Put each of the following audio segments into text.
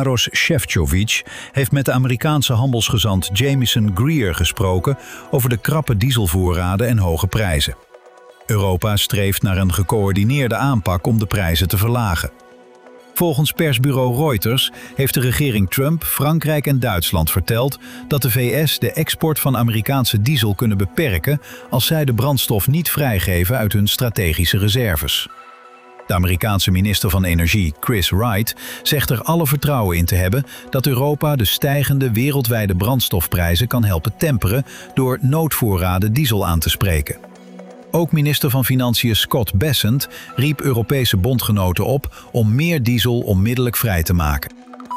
Maros Šefčovič heeft met de Amerikaanse handelsgezant Jameson Greer gesproken over de krappe dieselvoorraden en hoge prijzen. Europa streeft naar een gecoördineerde aanpak om de prijzen te verlagen. Volgens persbureau Reuters heeft de regering Trump, Frankrijk en Duitsland verteld dat de VS de export van Amerikaanse diesel kunnen beperken als zij de brandstof niet vrijgeven uit hun strategische reserves. De Amerikaanse minister van Energie, Chris Wright, zegt er alle vertrouwen in te hebben dat Europa de stijgende wereldwijde brandstofprijzen kan helpen temperen door noodvoorraden diesel aan te spreken. Ook minister van Financiën Scott Bessent riep Europese bondgenoten op om meer diesel onmiddellijk vrij te maken.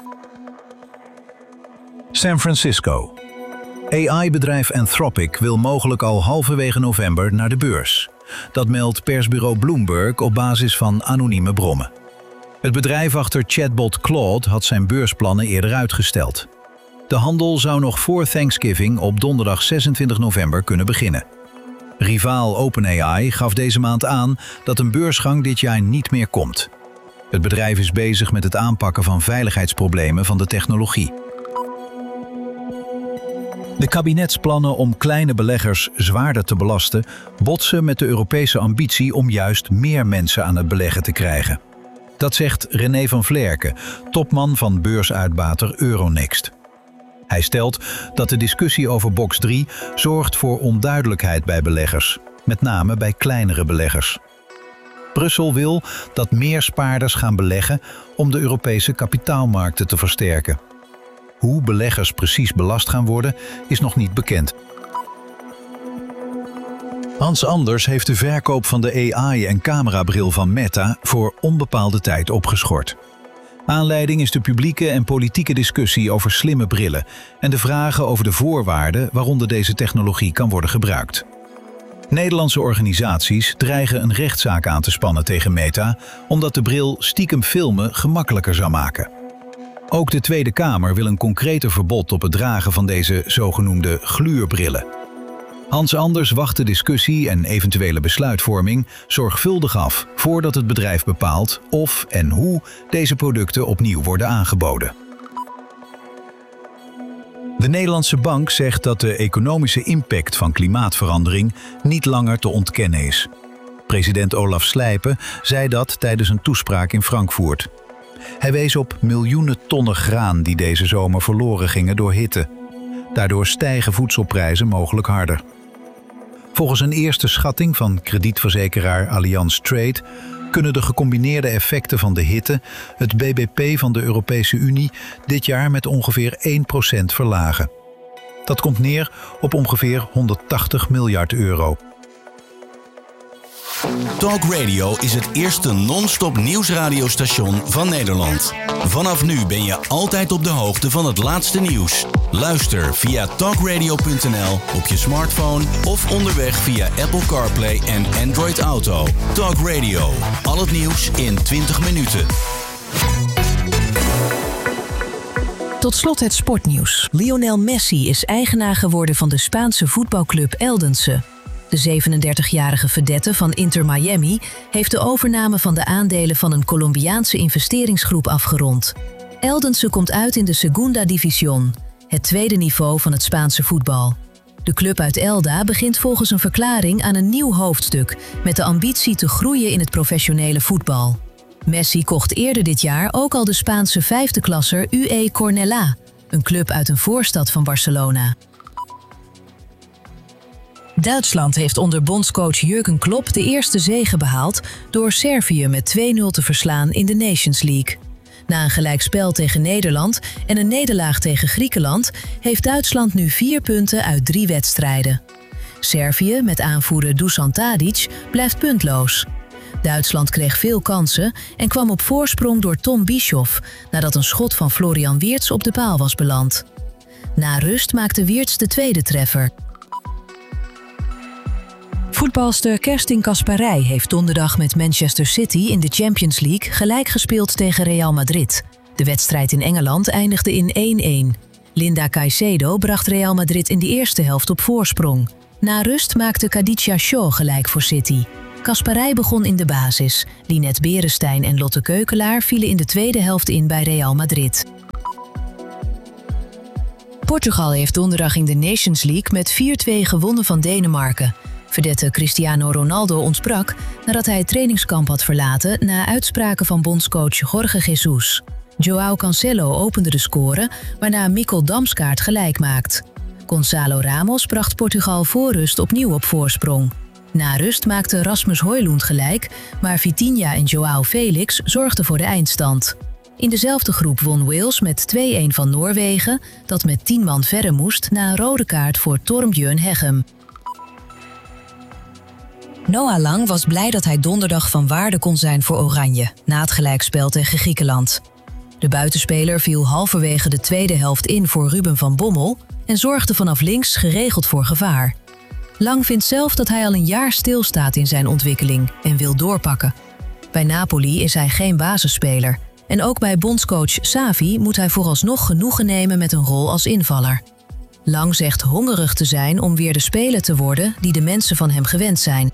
San Francisco. AI-bedrijf Anthropic wil mogelijk al halverwege november naar de beurs. Dat meldt persbureau Bloomberg op basis van anonieme bronnen. Het bedrijf achter chatbot Claude had zijn beursplannen eerder uitgesteld. De handel zou nog voor Thanksgiving op donderdag 26 november kunnen beginnen. Rivaal OpenAI gaf deze maand aan dat een beursgang dit jaar niet meer komt. Het bedrijf is bezig met het aanpakken van veiligheidsproblemen van de technologie. De kabinetsplannen om kleine beleggers zwaarder te belasten botsen met de Europese ambitie om juist meer mensen aan het beleggen te krijgen. Dat zegt René van Vlerken, topman van beursuitbater Euronext. Hij stelt dat de discussie over box 3 zorgt voor onduidelijkheid bij beleggers, met name bij kleinere beleggers. Brussel wil dat meer spaarders gaan beleggen om de Europese kapitaalmarkten te versterken. Hoe beleggers precies belast gaan worden, is nog niet bekend. Hans Anders heeft de verkoop van de AI- en camerabril van Meta voor onbepaalde tijd opgeschort. Aanleiding is de publieke en politieke discussie over slimme brillen en de vragen over de voorwaarden waaronder deze technologie kan worden gebruikt. Nederlandse organisaties dreigen een rechtszaak aan te spannen tegen Meta, omdat de bril stiekem filmen gemakkelijker zou maken. Ook de Tweede Kamer wil een concreter verbod op het dragen van deze zogenoemde gluurbrillen. Hans Anders wacht de discussie en eventuele besluitvorming zorgvuldig af voordat het bedrijf bepaalt of en hoe deze producten opnieuw worden aangeboden. De Nederlandse Bank zegt dat de economische impact van klimaatverandering niet langer te ontkennen is. President Olaf Slijpen zei dat tijdens een toespraak in Frankfurt. Hij wees op miljoenen tonnen graan die deze zomer verloren gingen door hitte. Daardoor stijgen voedselprijzen mogelijk harder. Volgens een eerste schatting van kredietverzekeraar Allianz Trade kunnen de gecombineerde effecten van de hitte het BBP van de Europese Unie dit jaar met ongeveer 1% verlagen. Dat komt neer op ongeveer 180 miljard euro. Talk Radio is het eerste non-stop nieuwsradiostation van Nederland. Vanaf nu ben je altijd op de hoogte van het laatste nieuws. Luister via talkradio.nl op je smartphone of onderweg via Apple CarPlay en Android Auto. Talk Radio, al het nieuws in 20 minuten. Tot slot het sportnieuws. Lionel Messi is eigenaar geworden van de Spaanse voetbalclub Eldense. De 37-jarige vedette van Inter Miami heeft de overname van de aandelen van een Colombiaanse investeringsgroep afgerond. Eldense komt uit in de Segunda División, het tweede niveau van het Spaanse voetbal. De club uit Elda begint volgens een verklaring aan een nieuw hoofdstuk met de ambitie te groeien in het professionele voetbal. Messi kocht eerder dit jaar ook al de Spaanse vijfde klasser UE Cornellà, een club uit een voorstad van Barcelona. Duitsland heeft onder bondscoach Jürgen Klopp de eerste zege behaald door Servië met 2-0 te verslaan in de Nations League. Na een gelijkspel tegen Nederland en een nederlaag tegen Griekenland heeft Duitsland nu 4 punten uit 3 wedstrijden. Servië, met aanvoerder Dusan Tadic, blijft puntloos. Duitsland kreeg veel kansen en kwam op voorsprong door Tom Bischoff nadat een schot van Florian Wirtz op de paal was beland. Na rust maakte Wirtz de tweede treffer. Voetbalster Kerstin Kasparij heeft donderdag met Manchester City in de Champions League gelijk gespeeld tegen Real Madrid. De wedstrijd in Engeland eindigde in 1-1. Linda Caicedo bracht Real Madrid in de eerste helft op voorsprong. Na rust maakte Khadija Shaw gelijk voor City. Kasparij begon in de basis. Linette Beresteyn en Lotte Keukelaar vielen in de tweede helft in bij Real Madrid. Portugal heeft donderdag in de Nations League met 4-2 gewonnen van Denemarken. Vedette Cristiano Ronaldo ontbrak nadat hij het trainingskamp had verlaten na uitspraken van bondscoach Jorge Jesus. João Cancelo opende de score, waarna Mikkel Damsgaard gelijk maakt. Gonçalo Ramos bracht Portugal voor rust opnieuw op voorsprong. Na rust maakte Rasmus Højlund gelijk, maar Vitinha en João Felix zorgden voor de eindstand. In dezelfde groep won Wales met 2-1 van Noorwegen, dat met 10 man verre moest na een rode kaart voor Torbjørn Hegem. Noah Lang was blij dat hij donderdag van waarde kon zijn voor Oranje, na het gelijkspel tegen Griekenland. De buitenspeler viel halverwege de tweede helft in voor Ruben van Bommel en zorgde vanaf links geregeld voor gevaar. Lang vindt zelf dat hij al een jaar stilstaat in zijn ontwikkeling en wil doorpakken. Bij Napoli is hij geen basisspeler. En ook bij bondscoach Xavi moet hij vooralsnog genoegen nemen met een rol als invaller. Lang zegt hongerig te zijn om weer de speler te worden die de mensen van hem gewend zijn.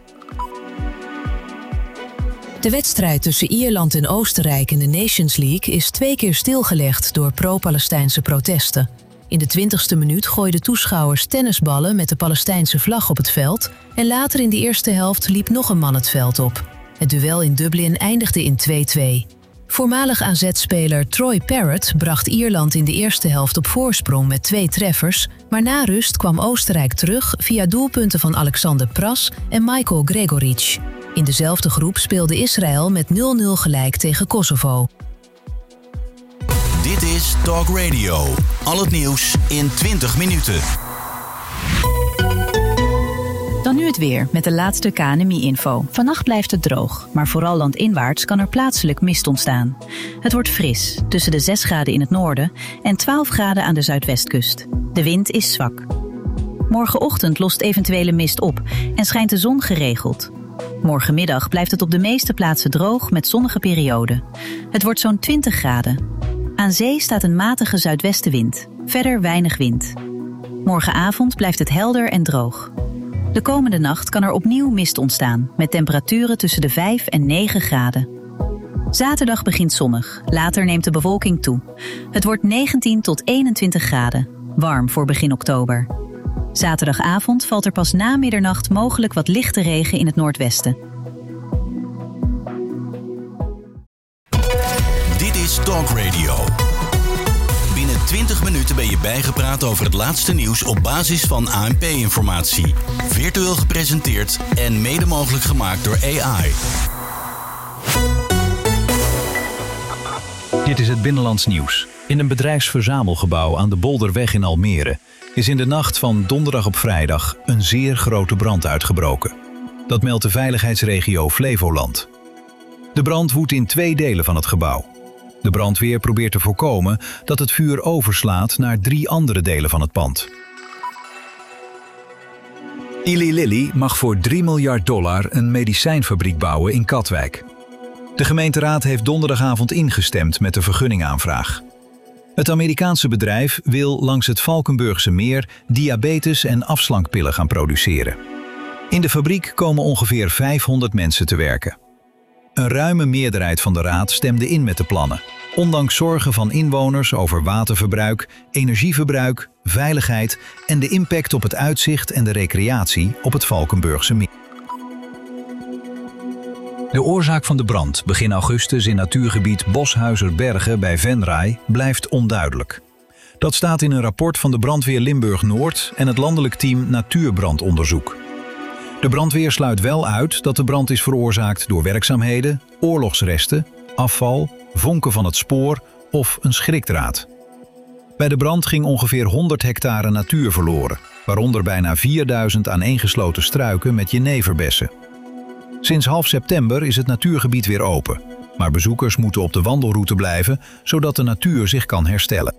De wedstrijd tussen Ierland en Oostenrijk in de Nations League is 2 keer stilgelegd door pro-Palestijnse protesten. In de 20e minuut gooiden toeschouwers tennisballen met de Palestijnse vlag op het veld en later in de eerste helft liep nog een man het veld op. Het duel in Dublin eindigde in 2-2. Voormalig AZ-speler Troy Parrott bracht Ierland in de eerste helft op voorsprong met 2 treffers, maar na rust kwam Oostenrijk terug via doelpunten van Alexander Pras en Michael Gregoric. In dezelfde groep speelde Israël met 0-0 gelijk tegen Kosovo. Dit is Talk Radio. Al het nieuws in 20 minuten. Dan nu het weer met de laatste KNMI-info. Vannacht blijft het droog, maar vooral landinwaarts kan er plaatselijk mist ontstaan. Het wordt fris, tussen de 6 graden in het noorden en 12 graden aan de zuidwestkust. De wind is zwak. Morgenochtend lost eventuele mist op en schijnt de zon geregeld. Morgenmiddag blijft het op de meeste plaatsen droog met zonnige perioden. Het wordt zo'n 20 graden. Aan zee staat een matige zuidwestenwind, verder weinig wind. Morgenavond blijft het helder en droog. De komende nacht kan er opnieuw mist ontstaan, met temperaturen tussen de 5 en 9 graden. Zaterdag begint zonnig, later neemt de bewolking toe. Het wordt 19 tot 21 graden, warm voor begin oktober. Zaterdagavond valt er pas na middernacht mogelijk wat lichte regen in het noordwesten. Dit is Talk Radio. Binnen 20 minuten ben je bijgepraat over het laatste nieuws op basis van ANP-informatie. Virtueel gepresenteerd en mede mogelijk gemaakt door AI. Dit is het Binnenlands Nieuws. In een bedrijfsverzamelgebouw aan de Bolderweg in Almere is in de nacht van donderdag op vrijdag een zeer grote brand uitgebroken. Dat meldt de veiligheidsregio Flevoland. De brand woedt in 2 delen van het gebouw. De brandweer probeert te voorkomen dat het vuur overslaat naar 3 andere delen van het pand. Eli Lilly mag voor $3 miljard een medicijnfabriek bouwen in Katwijk. De gemeenteraad heeft donderdagavond ingestemd met de vergunningaanvraag. Het Amerikaanse bedrijf wil langs het Valkenburgse meer diabetes- en afslankpillen gaan produceren. In de fabriek komen ongeveer 500 mensen te werken. Een ruime meerderheid van de raad stemde in met de plannen, ondanks zorgen van inwoners over waterverbruik, energieverbruik, veiligheid en de impact op het uitzicht en de recreatie op het Valkenburgse meer. De oorzaak van de brand begin augustus in natuurgebied Boshuizerbergen bij Venray blijft onduidelijk. Dat staat in een rapport van de brandweer Limburg-Noord en het landelijk team Natuurbrandonderzoek. De brandweer sluit wel uit dat de brand is veroorzaakt door werkzaamheden, oorlogsresten, afval, vonken van het spoor of een schrikdraad. Bij de brand ging ongeveer 100 hectare natuur verloren, waaronder bijna 4000 aaneengesloten struiken met jeneverbessen. Sinds half september is het natuurgebied weer open, maar bezoekers moeten op de wandelroute blijven, zodat de natuur zich kan herstellen.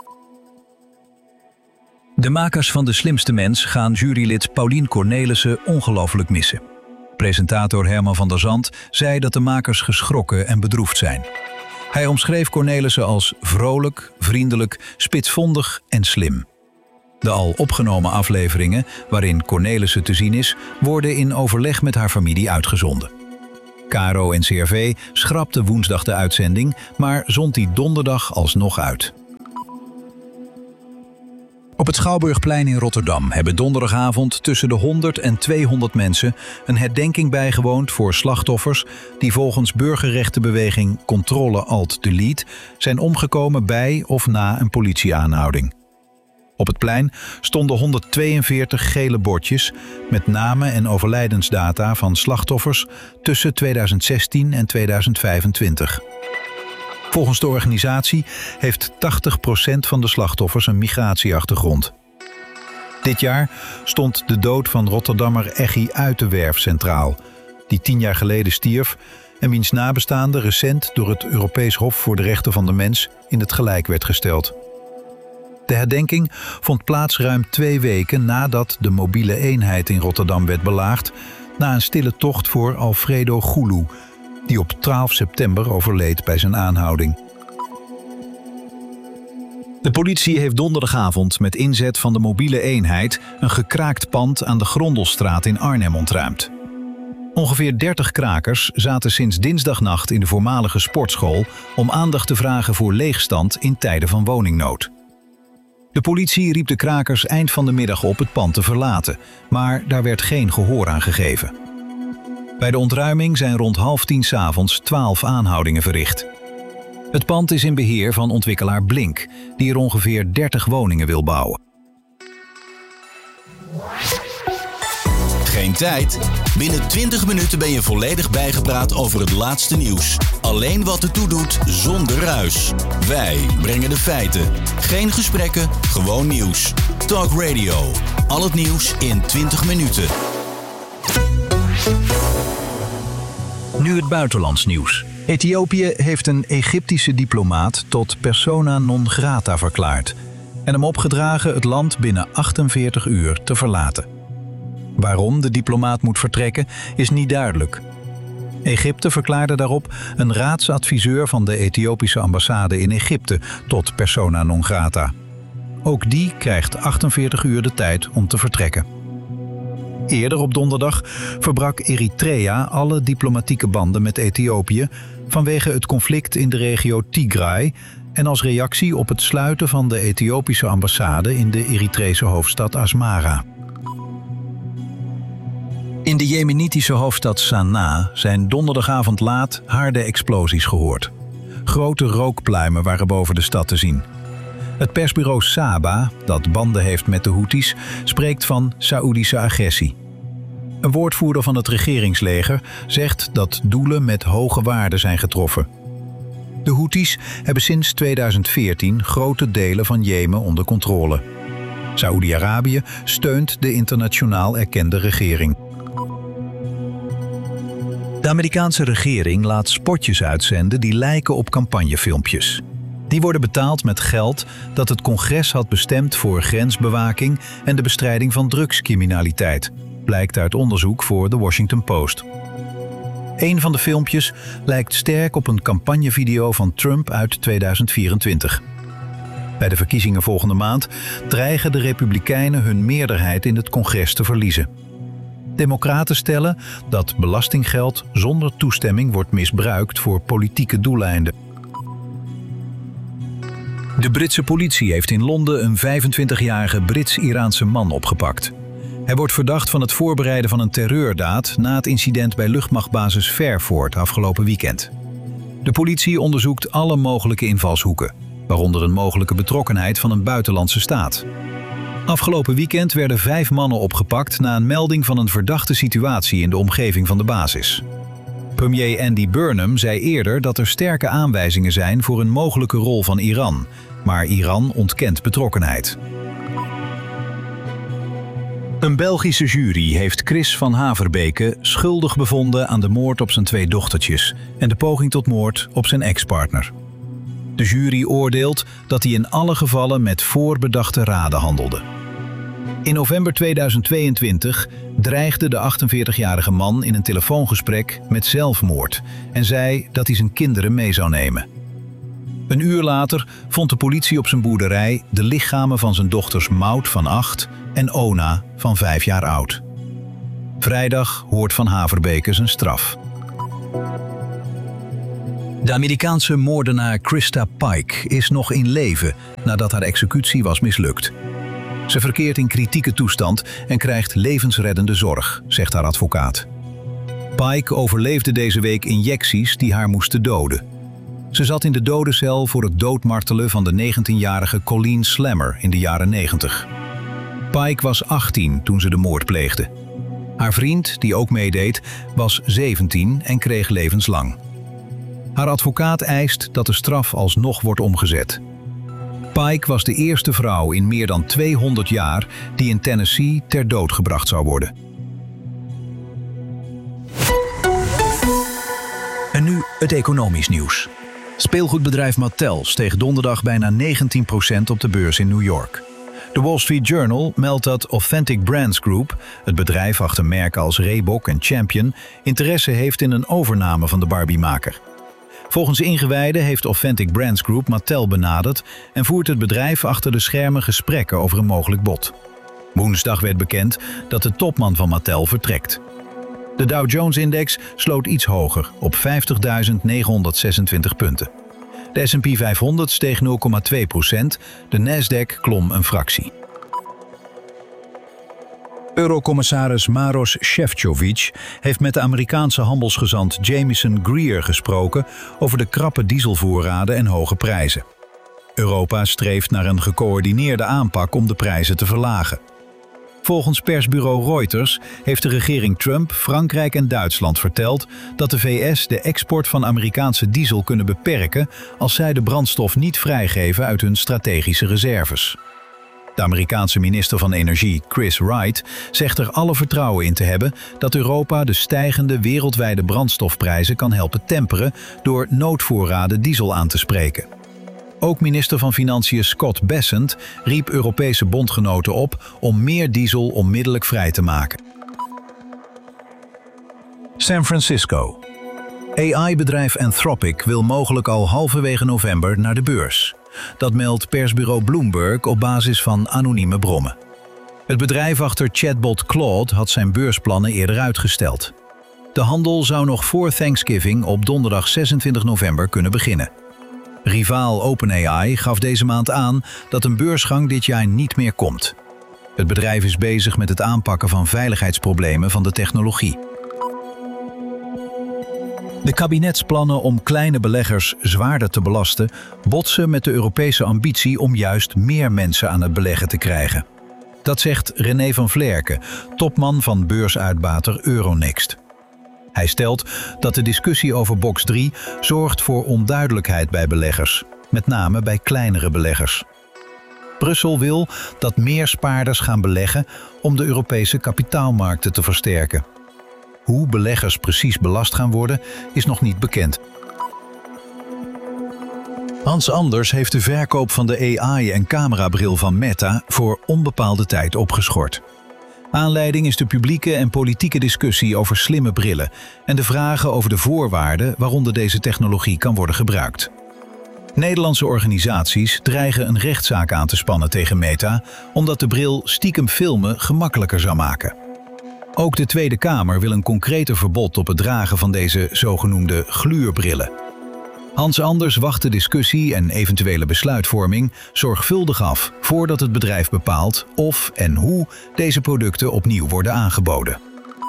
De makers van De Slimste Mens gaan jurylid Paulien Cornelissen ongelooflijk missen. Presentator Herman van der Zand zei dat de makers geschrokken en bedroefd zijn. Hij omschreef Cornelissen als vrolijk, vriendelijk, spitsvondig en slim. De al opgenomen afleveringen, waarin Cornelissen te zien is, worden in overleg met haar familie uitgezonden. KRO en CRV schrapte woensdag de uitzending, maar zond die donderdag alsnog uit. Op het Schouwburgplein in Rotterdam hebben donderdagavond tussen de 100 en 200 mensen een herdenking bijgewoond voor slachtoffers die volgens burgerrechtenbeweging Controle-Alt-Delete zijn omgekomen bij of na een politieaanhouding. Op het plein stonden 142 gele bordjes met namen en overlijdensdata van slachtoffers tussen 2016 en 2025. Volgens de organisatie heeft 80% van de slachtoffers een migratieachtergrond. Dit jaar stond de dood van Rotterdammer Eggy Uitenwerf centraal, die 10 jaar geleden stierf en wiens nabestaande recent door het Europees Hof voor de Rechten van de Mens in het gelijk werd gesteld. De herdenking vond plaats ruim 2 weken nadat de mobiele eenheid in Rotterdam werd belaagd na een stille tocht voor Alfredo Gulu, die op 12 september overleed bij zijn aanhouding. De politie heeft donderdagavond met inzet van de mobiele eenheid een gekraakt pand aan de Grondelstraat in Arnhem ontruimd. Ongeveer 30 krakers zaten sinds dinsdagnacht in de voormalige sportschool om aandacht te vragen voor leegstand in tijden van woningnood. De politie riep de krakers eind van de middag op het pand te verlaten, maar daar werd geen gehoor aan gegeven. Bij de ontruiming zijn rond 9:30 s'avonds 12 aanhoudingen verricht. Het pand is in beheer van ontwikkelaar Blink, die er ongeveer 30 woningen wil bouwen. Geen tijd? Binnen 20 minuten ben je volledig bijgepraat over het laatste nieuws. Alleen wat ertoe doet, zonder ruis. Wij brengen de feiten. Geen gesprekken, gewoon nieuws. Talk Radio. Al het nieuws in 20 minuten. Nu het buitenlands nieuws. Ethiopië heeft een Egyptische diplomaat tot persona non grata verklaard en hem opgedragen het land binnen 48 uur te verlaten. Waarom de diplomaat moet vertrekken is niet duidelijk. Egypte verklaarde daarop een raadsadviseur van de Ethiopische ambassade in Egypte tot persona non grata. Ook die krijgt 48 uur de tijd om te vertrekken. Eerder op donderdag verbrak Eritrea alle diplomatieke banden met Ethiopië vanwege het conflict in de regio Tigray en als reactie op het sluiten van de Ethiopische ambassade in de Eritrese hoofdstad Asmara. In de jemenitische hoofdstad Sanaa zijn donderdagavond laat harde explosies gehoord. Grote rookpluimen waren boven de stad te zien. Het persbureau Saba, dat banden heeft met de Houthis, spreekt van Saoedische agressie. Een woordvoerder van het regeringsleger zegt dat doelen met hoge waarden zijn getroffen. De Houthis hebben sinds 2014 grote delen van Jemen onder controle. Saoedi-Arabië steunt de internationaal erkende regering. De Amerikaanse regering laat spotjes uitzenden die lijken op campagnefilmpjes. Die worden betaald met geld dat het congres had bestemd voor grensbewaking en de bestrijding van drugscriminaliteit, blijkt uit onderzoek voor The Washington Post. Een van de filmpjes lijkt sterk op een campagnevideo van Trump uit 2024. Bij de verkiezingen volgende maand dreigen de Republikeinen hun meerderheid in het congres te verliezen. Democraten stellen dat belastinggeld zonder toestemming wordt misbruikt voor politieke doeleinden. De Britse politie heeft in Londen een 25-jarige Brits-Iraanse man opgepakt. Hij wordt verdacht van het voorbereiden van een terreurdaad na het incident bij luchtmachtbasis Fairford afgelopen weekend. De politie onderzoekt alle mogelijke invalshoeken, waaronder een mogelijke betrokkenheid van een buitenlandse staat. Afgelopen weekend werden 5 mannen opgepakt na een melding van een verdachte situatie in de omgeving van de basis. Premier Andy Burnham zei eerder dat er sterke aanwijzingen zijn voor een mogelijke rol van Iran, maar Iran ontkent betrokkenheid. Een Belgische jury heeft Chris van Haverbeke schuldig bevonden aan de moord op zijn 2 dochtertjes en de poging tot moord op zijn ex-partner. De jury oordeelt dat hij in alle gevallen met voorbedachte raden handelde. In november 2022 dreigde de 48-jarige man in een telefoongesprek met zelfmoord en zei dat hij zijn kinderen mee zou nemen. Een uur later vond de politie op zijn boerderij de lichamen van zijn dochters Maud van 8 en Ona van 5 jaar oud. Vrijdag hoort Van Haverbeke zijn straf. De Amerikaanse moordenaar Krista Pike is nog in leven nadat haar executie was mislukt. Ze verkeert in kritieke toestand en krijgt levensreddende zorg, zegt haar advocaat. Pike overleefde deze week injecties die haar moesten doden. Ze zat in de dodencel voor het doodmartelen van de 19-jarige Colleen Slammer in de jaren 90. Pike was 18 toen ze de moord pleegde. Haar vriend, die ook meedeed, was 17 en kreeg levenslang. Haar advocaat eist dat de straf alsnog wordt omgezet. Pike was de eerste vrouw in meer dan 200 jaar die in Tennessee ter dood gebracht zou worden. En nu het economisch nieuws. Speelgoedbedrijf Mattel steeg donderdag bijna 19% op de beurs in New York. De Wall Street Journal meldt dat Authentic Brands Group, het bedrijf achter merken als Reebok en Champion, interesse heeft in een overname van de Barbie-maker. Volgens ingewijden heeft Authentic Brands Group Mattel benaderd en voert het bedrijf achter de schermen gesprekken over een mogelijk bod. Woensdag werd bekend dat de topman van Mattel vertrekt. De Dow Jones-index sloot iets hoger, op 50.926 punten. De S&P 500 steeg 0,2%, de Nasdaq klom een fractie. Eurocommissaris Maroš Šefčovič heeft met de Amerikaanse handelsgezant Jameson Greer gesproken over de krappe dieselvoorraden en hoge prijzen. Europa streeft naar een gecoördineerde aanpak om de prijzen te verlagen. Volgens persbureau Reuters heeft de regering Trump, Frankrijk en Duitsland verteld dat de VS de export van Amerikaanse diesel kunnen beperken als zij de brandstof niet vrijgeven uit hun strategische reserves. De Amerikaanse minister van Energie, Chris Wright, zegt er alle vertrouwen in te hebben dat Europa de stijgende wereldwijde brandstofprijzen kan helpen temperen door noodvoorraden diesel aan te spreken. Ook minister van Financiën Scott Bessent riep Europese bondgenoten op om meer diesel onmiddellijk vrij te maken. San Francisco. AI-bedrijf Anthropic wil mogelijk al halverwege november naar de beurs. Dat meldt persbureau Bloomberg op basis van anonieme bronnen. Het bedrijf achter chatbot Claude had zijn beursplannen eerder uitgesteld. De handel zou nog voor Thanksgiving op donderdag 26 november kunnen beginnen. Rivaal OpenAI gaf deze maand aan dat een beursgang dit jaar niet meer komt. Het bedrijf is bezig met het aanpakken van veiligheidsproblemen van de technologie. De kabinetsplannen om kleine beleggers zwaarder te belasten botsen met de Europese ambitie om juist meer mensen aan het beleggen te krijgen. Dat zegt René van Vlerken, topman van beursuitbater Euronext. Hij stelt dat de discussie over box 3 zorgt voor onduidelijkheid bij beleggers, met name bij kleinere beleggers. Brussel wil dat meer spaarders gaan beleggen om de Europese kapitaalmarkten te versterken. Hoe beleggers precies belast gaan worden, is nog niet bekend. Hans Anders heeft de verkoop van de AI- en camerabril van Meta voor onbepaalde tijd opgeschort. Aanleiding is de publieke en politieke discussie over slimme brillen en de vragen over de voorwaarden waaronder deze technologie kan worden gebruikt. Nederlandse organisaties dreigen een rechtszaak aan te spannen tegen Meta, omdat de bril stiekem filmen gemakkelijker zou maken. Ook de Tweede Kamer wil een concreter verbod op het dragen van deze zogenoemde gluurbrillen. Hans Anders wacht de discussie en eventuele besluitvorming zorgvuldig af voordat het bedrijf bepaalt of en hoe deze producten opnieuw worden aangeboden.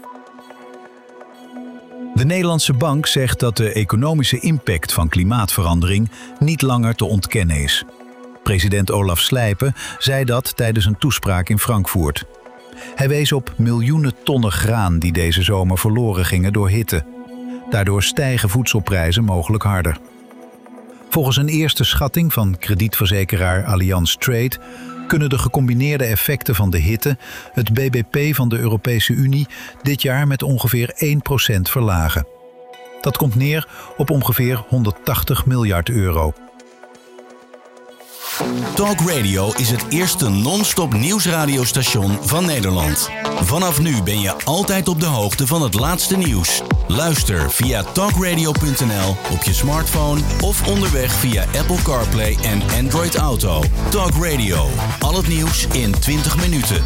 De Nederlandse Bank zegt dat de economische impact van klimaatverandering niet langer te ontkennen is. President Olaf Slijpen zei dat tijdens een toespraak in Frankfurt. Hij wees op miljoenen tonnen graan die deze zomer verloren gingen door hitte. Daardoor stijgen voedselprijzen mogelijk harder. Volgens een eerste schatting van kredietverzekeraar Allianz Trade kunnen de gecombineerde effecten van de hitte het BBP van de Europese Unie dit jaar met ongeveer 1% verlagen. Dat komt neer op ongeveer 180 miljard euro. Talk Radio is het eerste non-stop nieuwsradiostation van Nederland. Vanaf nu ben je altijd op de hoogte van het laatste nieuws. Luister via talkradio.nl op je smartphone of onderweg via Apple CarPlay en Android Auto. Talk Radio, al het nieuws in 20 minuten.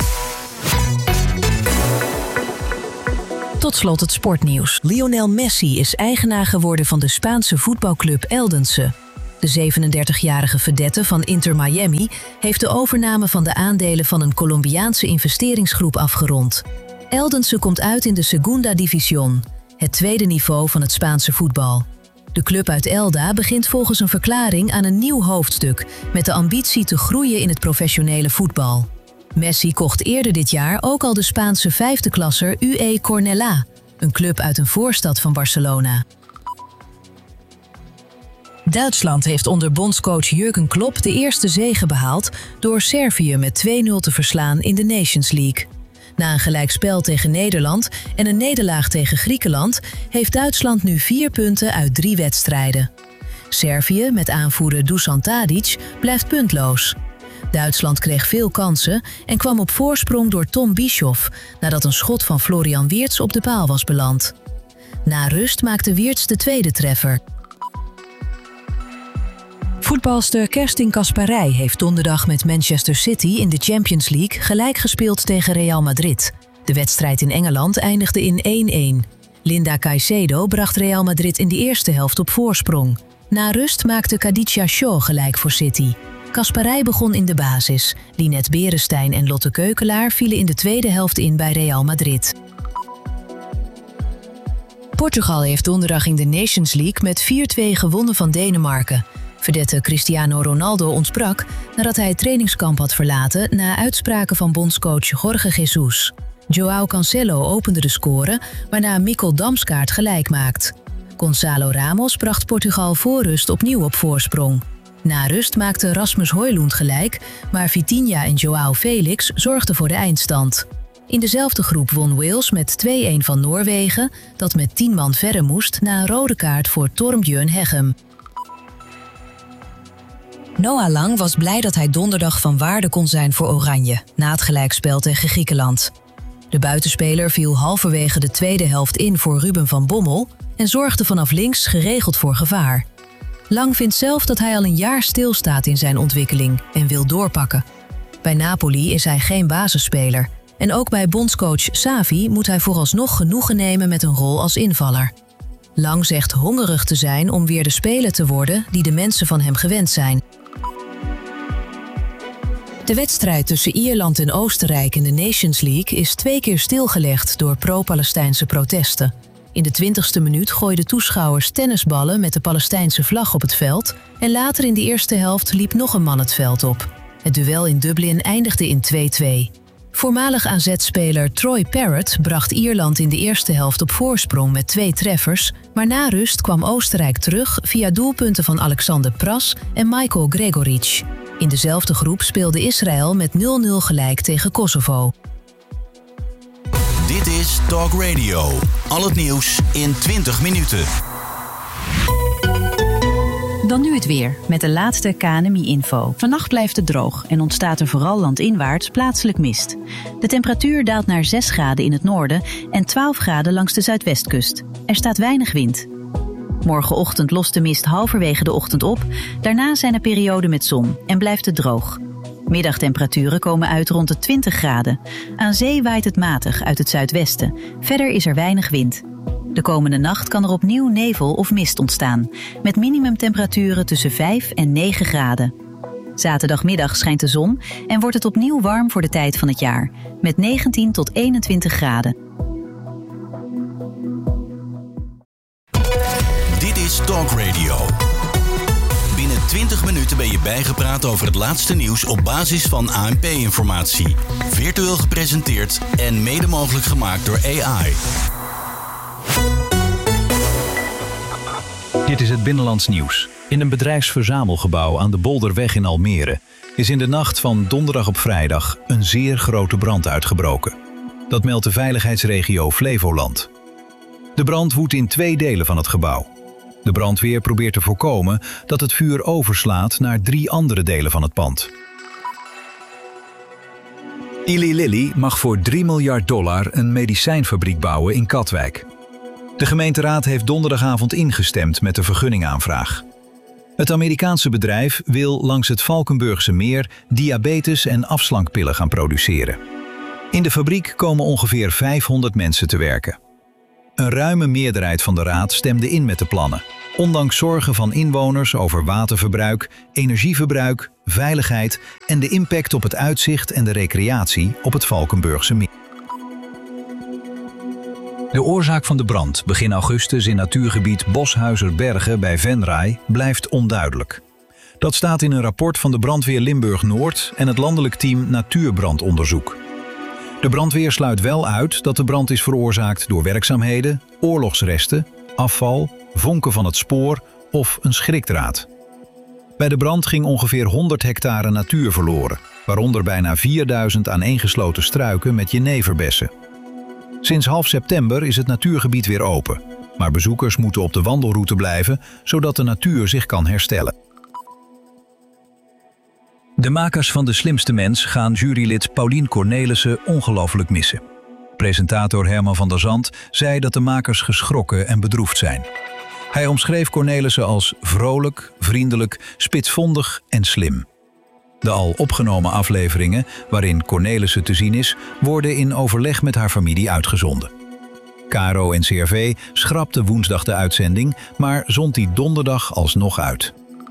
Tot slot het sportnieuws. Lionel Messi is eigenaar geworden van de Spaanse voetbalclub Eldense. De 37-jarige vedette van Inter Miami heeft de overname van de aandelen van een Colombiaanse investeringsgroep afgerond. Eldense komt uit in de Segunda División, het tweede niveau van het Spaanse voetbal. De club uit Elda begint volgens een verklaring aan een nieuw hoofdstuk met de ambitie te groeien in het professionele voetbal. Messi kocht eerder dit jaar ook al de Spaanse vijfde klasser UE Cornellà, een club uit een voorstad van Barcelona. Duitsland heeft onder bondscoach Jürgen Klopp de eerste zege behaald door Servië met 2-0 te verslaan in de Nations League. Na een gelijkspel tegen Nederland en een nederlaag tegen Griekenland heeft Duitsland nu 4 punten uit 3 wedstrijden. Servië, met aanvoerder Dusan Tadic, blijft puntloos. Duitsland kreeg veel kansen en kwam op voorsprong door Tom Bischoff nadat een schot van Florian Wirtz op de paal was beland. Na rust maakte Wirtz de tweede treffer. Voetbalster Kerstin Kasparij heeft donderdag met Manchester City in de Champions League gelijk gespeeld tegen Real Madrid. De wedstrijd in Engeland eindigde in 1-1. Linda Caicedo bracht Real Madrid in de eerste helft op voorsprong. Na rust maakte Khadija Shaw gelijk voor City. Kasparij begon in de basis. Linette Beresteyn en Lotte Keukelaar vielen in de tweede helft in bij Real Madrid. Portugal heeft donderdag in de Nations League met 4-2 gewonnen van Denemarken. Vedette Cristiano Ronaldo ontbrak nadat hij het trainingskamp had verlaten na uitspraken van bondscoach Jorge Jesus. João Cancelo opende de score, waarna Mikkel Damsgaard gelijk maakt. Gonçalo Ramos bracht Portugal voor rust opnieuw op voorsprong. Na rust maakte Rasmus Højlund gelijk, maar Vitinha en João Felix zorgden voor de eindstand. In dezelfde groep won Wales met 2-1 van Noorwegen, dat met 10 man verre moest na een rode kaart voor Torbjørn Hegem. Noah Lang was blij dat hij donderdag van waarde kon zijn voor Oranje, na het gelijkspel tegen Griekenland. De buitenspeler viel halverwege de tweede helft in voor Ruben van Bommel en zorgde vanaf links geregeld voor gevaar. Lang vindt zelf dat hij al een jaar stilstaat in zijn ontwikkeling en wil doorpakken. Bij Napoli is hij geen basisspeler en ook bij bondscoach Xavi moet hij vooralsnog genoegen nemen met een rol als invaller. Lang zegt hongerig te zijn om weer de speler te worden die de mensen van hem gewend zijn. De wedstrijd tussen Ierland en Oostenrijk in de Nations League is 2 keer stilgelegd door pro-Palestijnse protesten. In de 20e minuut gooiden toeschouwers tennisballen met de Palestijnse vlag op het veld en later in de eerste helft liep nog een man het veld op. Het duel in Dublin eindigde in 2-2. Voormalig AZ-speler Troy Parrott bracht Ierland in de eerste helft op voorsprong met 2 treffers, maar na rust kwam Oostenrijk terug via doelpunten van Alexander Pras en Michael Gregoric. In dezelfde groep speelde Israël met 0-0 gelijk tegen Kosovo. Dit is Talk Radio. Al het nieuws in 20 minuten. Dan nu het weer, met de laatste KNMI-info. Vannacht blijft het droog en ontstaat er vooral landinwaarts plaatselijk mist. De temperatuur daalt naar 6 graden in het noorden en 12 graden langs de zuidwestkust. Er staat weinig wind. Morgenochtend lost de mist halverwege de ochtend op. Daarna zijn er perioden met zon en blijft het droog. Middagtemperaturen komen uit rond de 20 graden. Aan zee waait het matig uit het zuidwesten. Verder is er weinig wind. De komende nacht kan er opnieuw nevel of mist ontstaan, met minimumtemperaturen tussen 5 en 9 graden. Zaterdagmiddag schijnt de zon en wordt het opnieuw warm voor de tijd van het jaar, met 19 tot 21 graden. Dit is Talk Radio. Binnen 20 minuten ben je bijgepraat over het laatste nieuws op basis van ANP-informatie. Virtueel gepresenteerd en mede mogelijk gemaakt door AI. Dit is het Binnenlands Nieuws. In een bedrijfsverzamelgebouw aan de Bolderweg in Almere is in de nacht van donderdag op vrijdag een zeer grote brand uitgebroken. Dat meldt de veiligheidsregio Flevoland. De brand woedt in 2 delen van het gebouw. De brandweer probeert te voorkomen dat het vuur overslaat naar 3 andere delen van het pand. Eli Lilly mag voor $3 miljard een medicijnfabriek bouwen in Katwijk. De gemeenteraad heeft donderdagavond ingestemd met de vergunningaanvraag. Het Amerikaanse bedrijf wil langs het Valkenburgse meer diabetes- en afslankpillen gaan produceren. In de fabriek komen ongeveer 500 mensen te werken. Een ruime meerderheid van de raad stemde in met de plannen, ondanks zorgen van inwoners over waterverbruik, energieverbruik, veiligheid en de impact op het uitzicht en de recreatie op het Valkenburgse meer. De oorzaak van de brand begin augustus in natuurgebied Boshuizerbergen bij Venray blijft onduidelijk. Dat staat in een rapport van de brandweer Limburg-Noord en het landelijk team Natuurbrandonderzoek. De brandweer sluit wel uit dat de brand is veroorzaakt door werkzaamheden, oorlogsresten, afval, vonken van het spoor of een schrikdraad. Bij de brand ging ongeveer 100 hectare natuur verloren, waaronder bijna 4000 aaneengesloten struiken met jeneverbessen. Sinds half september is het natuurgebied weer open, maar bezoekers moeten op de wandelroute blijven, zodat de natuur zich kan herstellen. De makers van De Slimste Mens gaan jurylid Paulien Cornelissen ongelooflijk missen. Presentator Herman van der Zand zei dat de makers geschrokken en bedroefd zijn. Hij omschreef Cornelissen als vrolijk, vriendelijk, spitsvondig en slim. De al opgenomen afleveringen, waarin Cornelissen te zien is, worden in overleg met haar familie uitgezonden. KRO en CRV schrapte woensdag de uitzending, maar zond die donderdag alsnog uit.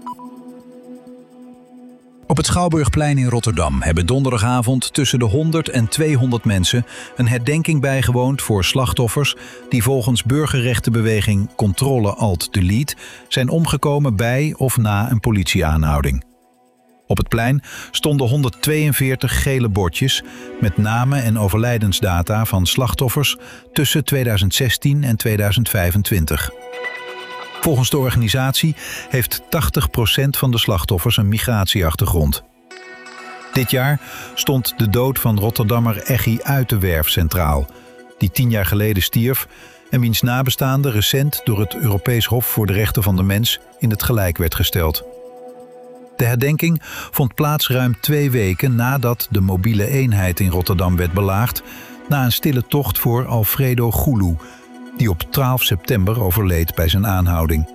Op het Schouwburgplein in Rotterdam hebben donderdagavond tussen de 100 en 200 mensen een herdenking bijgewoond voor slachtoffers die volgens burgerrechtenbeweging Controle-Alt-Delete zijn omgekomen bij of na een politieaanhouding. Op het plein stonden 142 gele bordjes met namen en overlijdensdata van slachtoffers tussen 2016 en 2025. Volgens de organisatie heeft 80% van de slachtoffers een migratieachtergrond. Dit jaar stond de dood van Rotterdammer Eggy Uitenwerf centraal, die 10 jaar geleden stierf en wiens nabestaande recent door het Europees Hof voor de Rechten van de Mens in het gelijk werd gesteld. De herdenking vond plaats ruim 2 weken nadat de mobiele eenheid in Rotterdam werd belaagd, na een stille tocht voor Alfredo Goulou, die op 12 september overleed bij zijn aanhouding.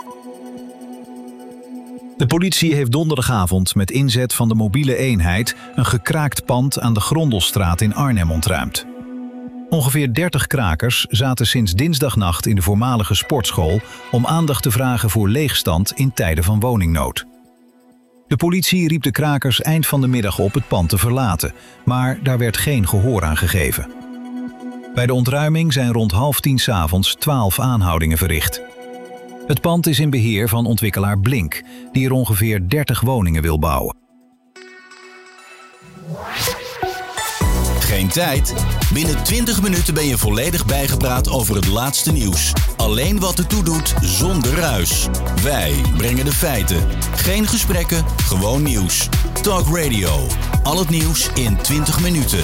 De politie heeft donderdagavond met inzet van de mobiele eenheid een gekraakt pand aan de Grondelstraat in Arnhem ontruimd. Ongeveer 30 krakers zaten sinds dinsdagnacht in de voormalige sportschool om aandacht te vragen voor leegstand in tijden van woningnood. De politie riep de krakers eind van de middag op het pand te verlaten, maar daar werd geen gehoor aan gegeven. Bij de ontruiming zijn rond 9:30 's avonds 12 aanhoudingen verricht. Het pand is in beheer van ontwikkelaar Blink, die er ongeveer 30 woningen wil bouwen. Geen tijd? Binnen 20 minuten ben je volledig bijgepraat over het laatste nieuws. Alleen wat ertoe doet, zonder ruis. Wij brengen de feiten. Geen gesprekken, gewoon nieuws. Talk Radio. Al het nieuws in 20 minuten.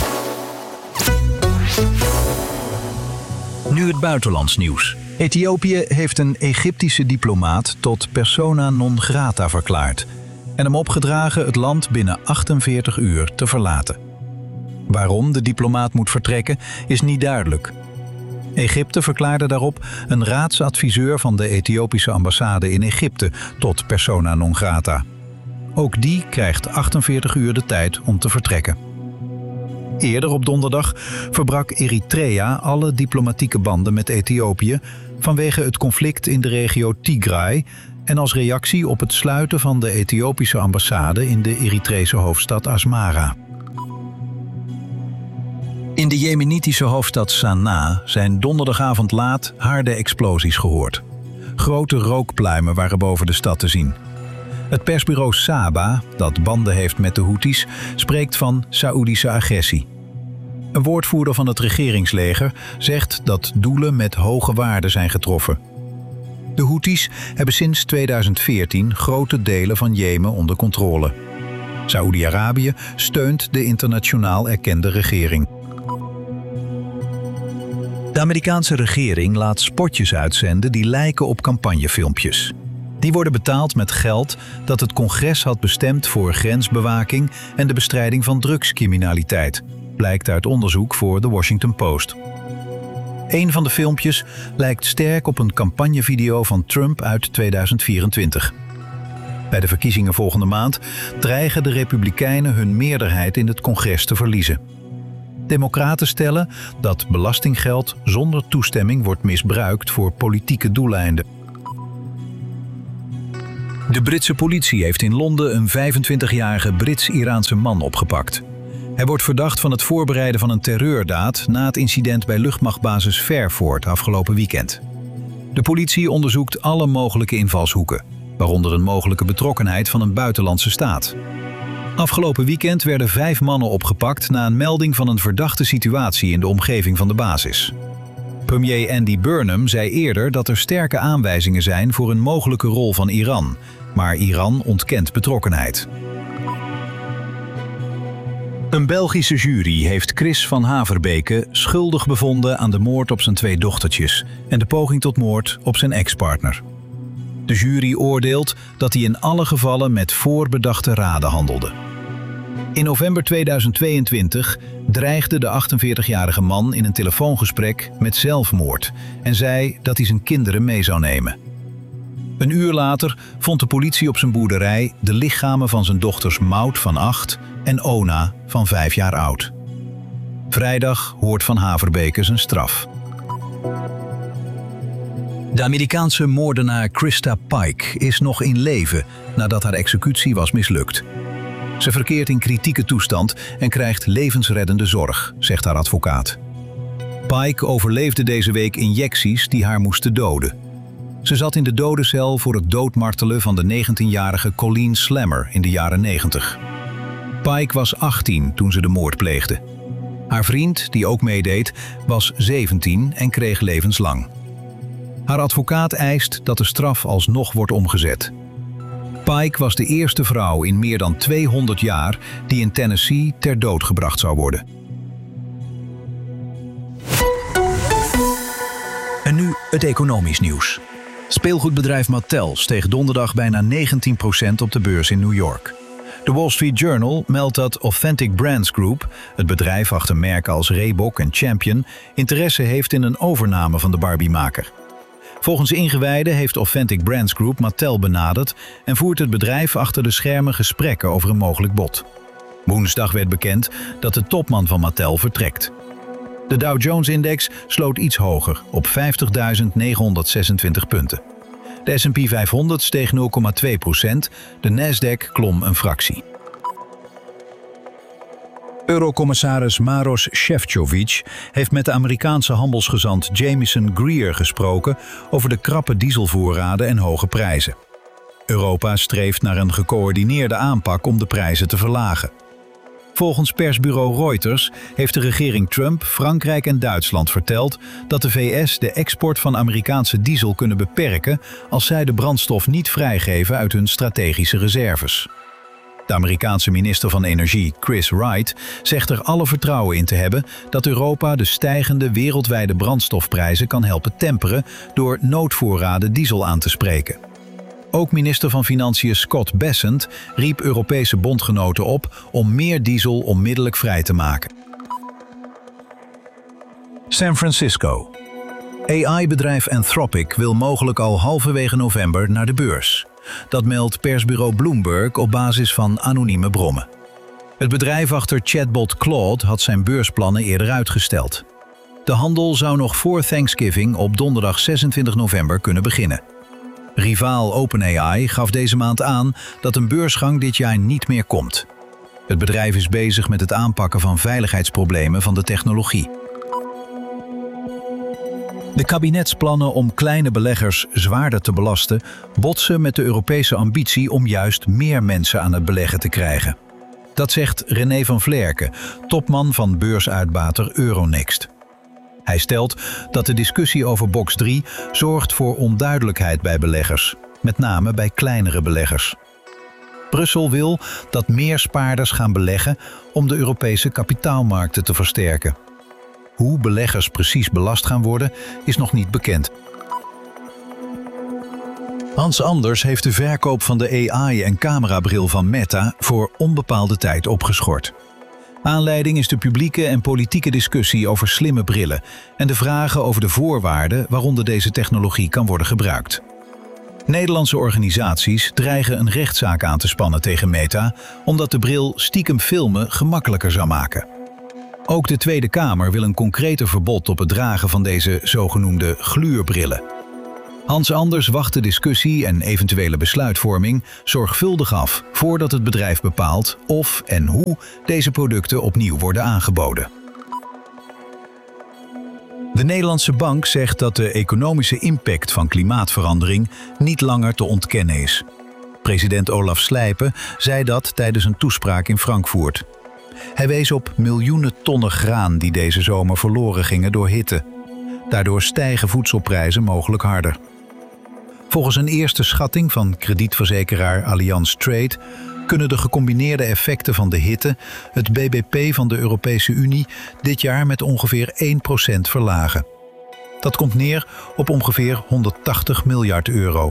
Nu het buitenlands nieuws. Ethiopië heeft een Egyptische diplomaat tot persona non grata verklaard en hem opgedragen het land binnen 48 uur te verlaten. Waarom de diplomaat moet vertrekken is niet duidelijk. Egypte verklaarde daarop een raadsadviseur van de Ethiopische ambassade in Egypte tot persona non grata. Ook die krijgt 48 uur de tijd om te vertrekken. Eerder op donderdag verbrak Eritrea alle diplomatieke banden met Ethiopië vanwege het conflict in de regio Tigray en als reactie op het sluiten van de Ethiopische ambassade in de Eritrese hoofdstad Asmara. In de jemenitische hoofdstad Sanaa zijn donderdagavond laat harde explosies gehoord. Grote rookpluimen waren boven de stad te zien. Het persbureau Saba, dat banden heeft met de Houthis, spreekt van Saoedische agressie. Een woordvoerder van het regeringsleger zegt dat doelen met hoge waarden zijn getroffen. De Houthis hebben sinds 2014 grote delen van Jemen onder controle. Saoedi-Arabië steunt de internationaal erkende regering. De Amerikaanse regering laat spotjes uitzenden die lijken op campagnefilmpjes. Die worden betaald met geld dat het congres had bestemd voor grensbewaking en de bestrijding van drugscriminaliteit, blijkt uit onderzoek voor The Washington Post. Een van de filmpjes lijkt sterk op een campagnevideo van Trump uit 2024. Bij de verkiezingen volgende maand dreigen de Republikeinen hun meerderheid in het congres te verliezen. Democraten stellen dat belastinggeld zonder toestemming wordt misbruikt voor politieke doeleinden. De Britse politie heeft in Londen een 25-jarige Brits-Iraanse man opgepakt. Hij wordt verdacht van het voorbereiden van een terreurdaad na het incident bij luchtmachtbasis Fairford afgelopen weekend. De politie onderzoekt alle mogelijke invalshoeken, waaronder een mogelijke betrokkenheid van een buitenlandse staat. Afgelopen weekend werden 5 mannen opgepakt na een melding van een verdachte situatie in de omgeving van de basis. Premier Andy Burnham zei eerder dat er sterke aanwijzingen zijn voor een mogelijke rol van Iran, maar Iran ontkent betrokkenheid. Een Belgische jury heeft Chris van Haverbeke schuldig bevonden aan de moord op zijn 2 dochtertjes en de poging tot moord op zijn ex-partner. De jury oordeelt dat hij in alle gevallen met voorbedachte raden handelde. In november 2022 dreigde de 48-jarige man in een telefoongesprek met zelfmoord en zei dat hij zijn kinderen mee zou nemen. Een uur later vond de politie op zijn boerderij de lichamen van zijn dochters Maud van 8 en Ona van 5 jaar oud. Vrijdag hoort Van Haverbeke zijn straf. De Amerikaanse moordenaar Krista Pike is nog in leven nadat haar executie was mislukt. Ze verkeert in kritieke toestand en krijgt levensreddende zorg, zegt haar advocaat. Pike overleefde deze week injecties die haar moesten doden. Ze zat in de dodencel voor het doodmartelen van de 19-jarige Colleen Slammer in de jaren 90. Pike was 18 toen ze de moord pleegde. Haar vriend, die ook meedeed, was 17 en kreeg levenslang. Haar advocaat eist dat de straf alsnog wordt omgezet. Pike was de eerste vrouw in meer dan 200 jaar die in Tennessee ter dood gebracht zou worden. En nu het economisch nieuws. Speelgoedbedrijf Mattel steeg donderdag bijna 19% op de beurs in New York. De Wall Street Journal meldt dat Authentic Brands Group, het bedrijf achter merken als Reebok en Champion, interesse heeft in een overname van de Barbie-maker. Volgens ingewijden heeft Authentic Brands Group Mattel benaderd en voert het bedrijf achter de schermen gesprekken over een mogelijk bod. Woensdag werd bekend dat de topman van Mattel vertrekt. De Dow Jones-index sloot iets hoger op 50.926 punten. De S&P 500 steeg 0,2%, de Nasdaq klom een fractie. Eurocommissaris Maros Šefčovič heeft met de Amerikaanse handelsgezant Jamieson Greer gesproken over de krappe dieselvoorraden en hoge prijzen. Europa streeft naar een gecoördineerde aanpak om de prijzen te verlagen. Volgens persbureau Reuters heeft de regering Trump, Frankrijk en Duitsland verteld dat de VS de export van Amerikaanse diesel kunnen beperken als zij de brandstof niet vrijgeven uit hun strategische reserves. De Amerikaanse minister van Energie, Chris Wright, zegt er alle vertrouwen in te hebben dat Europa de stijgende wereldwijde brandstofprijzen kan helpen temperen door noodvoorraden diesel aan te spreken. Ook minister van Financiën Scott Bessent riep Europese bondgenoten op om meer diesel onmiddellijk vrij te maken. San Francisco. AI-bedrijf Anthropic wil mogelijk al halverwege november naar de beurs. Dat meldt persbureau Bloomberg op basis van anonieme bronnen. Het bedrijf achter chatbot Claude had zijn beursplannen eerder uitgesteld. De handel zou nog voor Thanksgiving op donderdag 26 november kunnen beginnen. Rivaal OpenAI gaf deze maand aan dat een beursgang dit jaar niet meer komt. Het bedrijf is bezig met het aanpakken van veiligheidsproblemen van de technologie. De kabinetsplannen om kleine beleggers zwaarder te belasten botsen met de Europese ambitie om juist meer mensen aan het beleggen te krijgen. Dat zegt René van Vlerken, topman van beursuitbater Euronext. Hij stelt dat de discussie over box 3 zorgt voor onduidelijkheid bij beleggers, met name bij kleinere beleggers. Brussel wil dat meer spaarders gaan beleggen om de Europese kapitaalmarkten te versterken. Hoe beleggers precies belast gaan worden, is nog niet bekend. Hans Anders heeft de verkoop van de AI- en camerabril van Meta voor onbepaalde tijd opgeschort. Aanleiding is de publieke en politieke discussie over slimme brillen en de vragen over de voorwaarden waaronder deze technologie kan worden gebruikt. Nederlandse organisaties dreigen een rechtszaak aan te spannen tegen Meta, omdat de bril stiekem filmen gemakkelijker zou maken. Ook de Tweede Kamer wil een concreter verbod op het dragen van deze zogenoemde gluurbrillen. Hans Anders wacht de discussie en eventuele besluitvorming zorgvuldig af voordat het bedrijf bepaalt of en hoe deze producten opnieuw worden aangeboden. De Nederlandse Bank zegt dat de economische impact van klimaatverandering niet langer te ontkennen is. President Olaf Slijpen zei dat tijdens een toespraak in Frankfurt. Hij wees op miljoenen tonnen graan die deze zomer verloren gingen door hitte. Daardoor stijgen voedselprijzen mogelijk harder. Volgens een eerste schatting van kredietverzekeraar Allianz Trade kunnen de gecombineerde effecten van de hitte het BBP van de Europese Unie dit jaar met ongeveer 1% verlagen. Dat komt neer op ongeveer 180 miljard euro.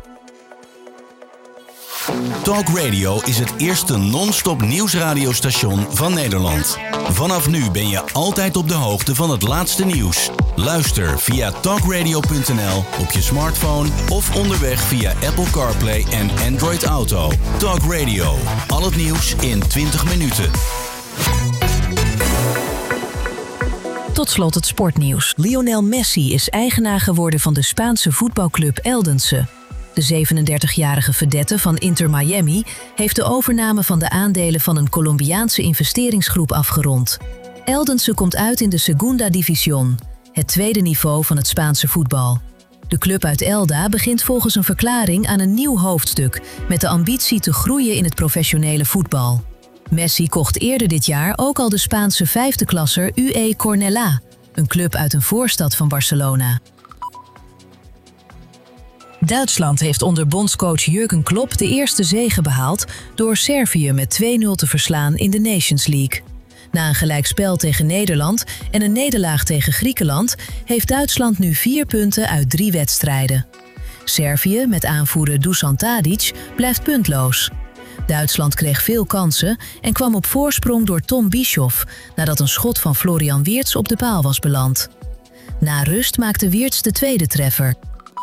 Talk Radio is het eerste non-stop nieuwsradiostation van Nederland. Vanaf nu ben je altijd op de hoogte van het laatste nieuws. Luister via talkradio.nl op je smartphone of onderweg via Apple CarPlay en Android Auto. Talk Radio, al het nieuws in 20 minuten. Tot slot het sportnieuws. Lionel Messi is eigenaar geworden van de Spaanse voetbalclub Eldense. De 37-jarige vedette van Inter Miami heeft de overname van de aandelen van een Colombiaanse investeringsgroep afgerond. Eldense komt uit in de Segunda División, het tweede niveau van het Spaanse voetbal. De club uit Elda begint volgens een verklaring aan een nieuw hoofdstuk met de ambitie te groeien in het professionele voetbal. Messi kocht eerder dit jaar ook al de Spaanse vijfde klasser UE Cornellà, een club uit een voorstad van Barcelona. Duitsland heeft onder bondscoach Jurgen Klopp de eerste zege behaald door Servië met 2-0 te verslaan in de Nations League. Na een gelijkspel tegen Nederland en een nederlaag tegen Griekenland heeft Duitsland nu 4 punten uit 3 wedstrijden. Servië, met aanvoerder Dusan Tadic, blijft puntloos. Duitsland kreeg veel kansen en kwam op voorsprong door Tom Bischoff nadat een schot van Florian Wirtz op de paal was beland. Na rust maakte Wirtz de tweede treffer.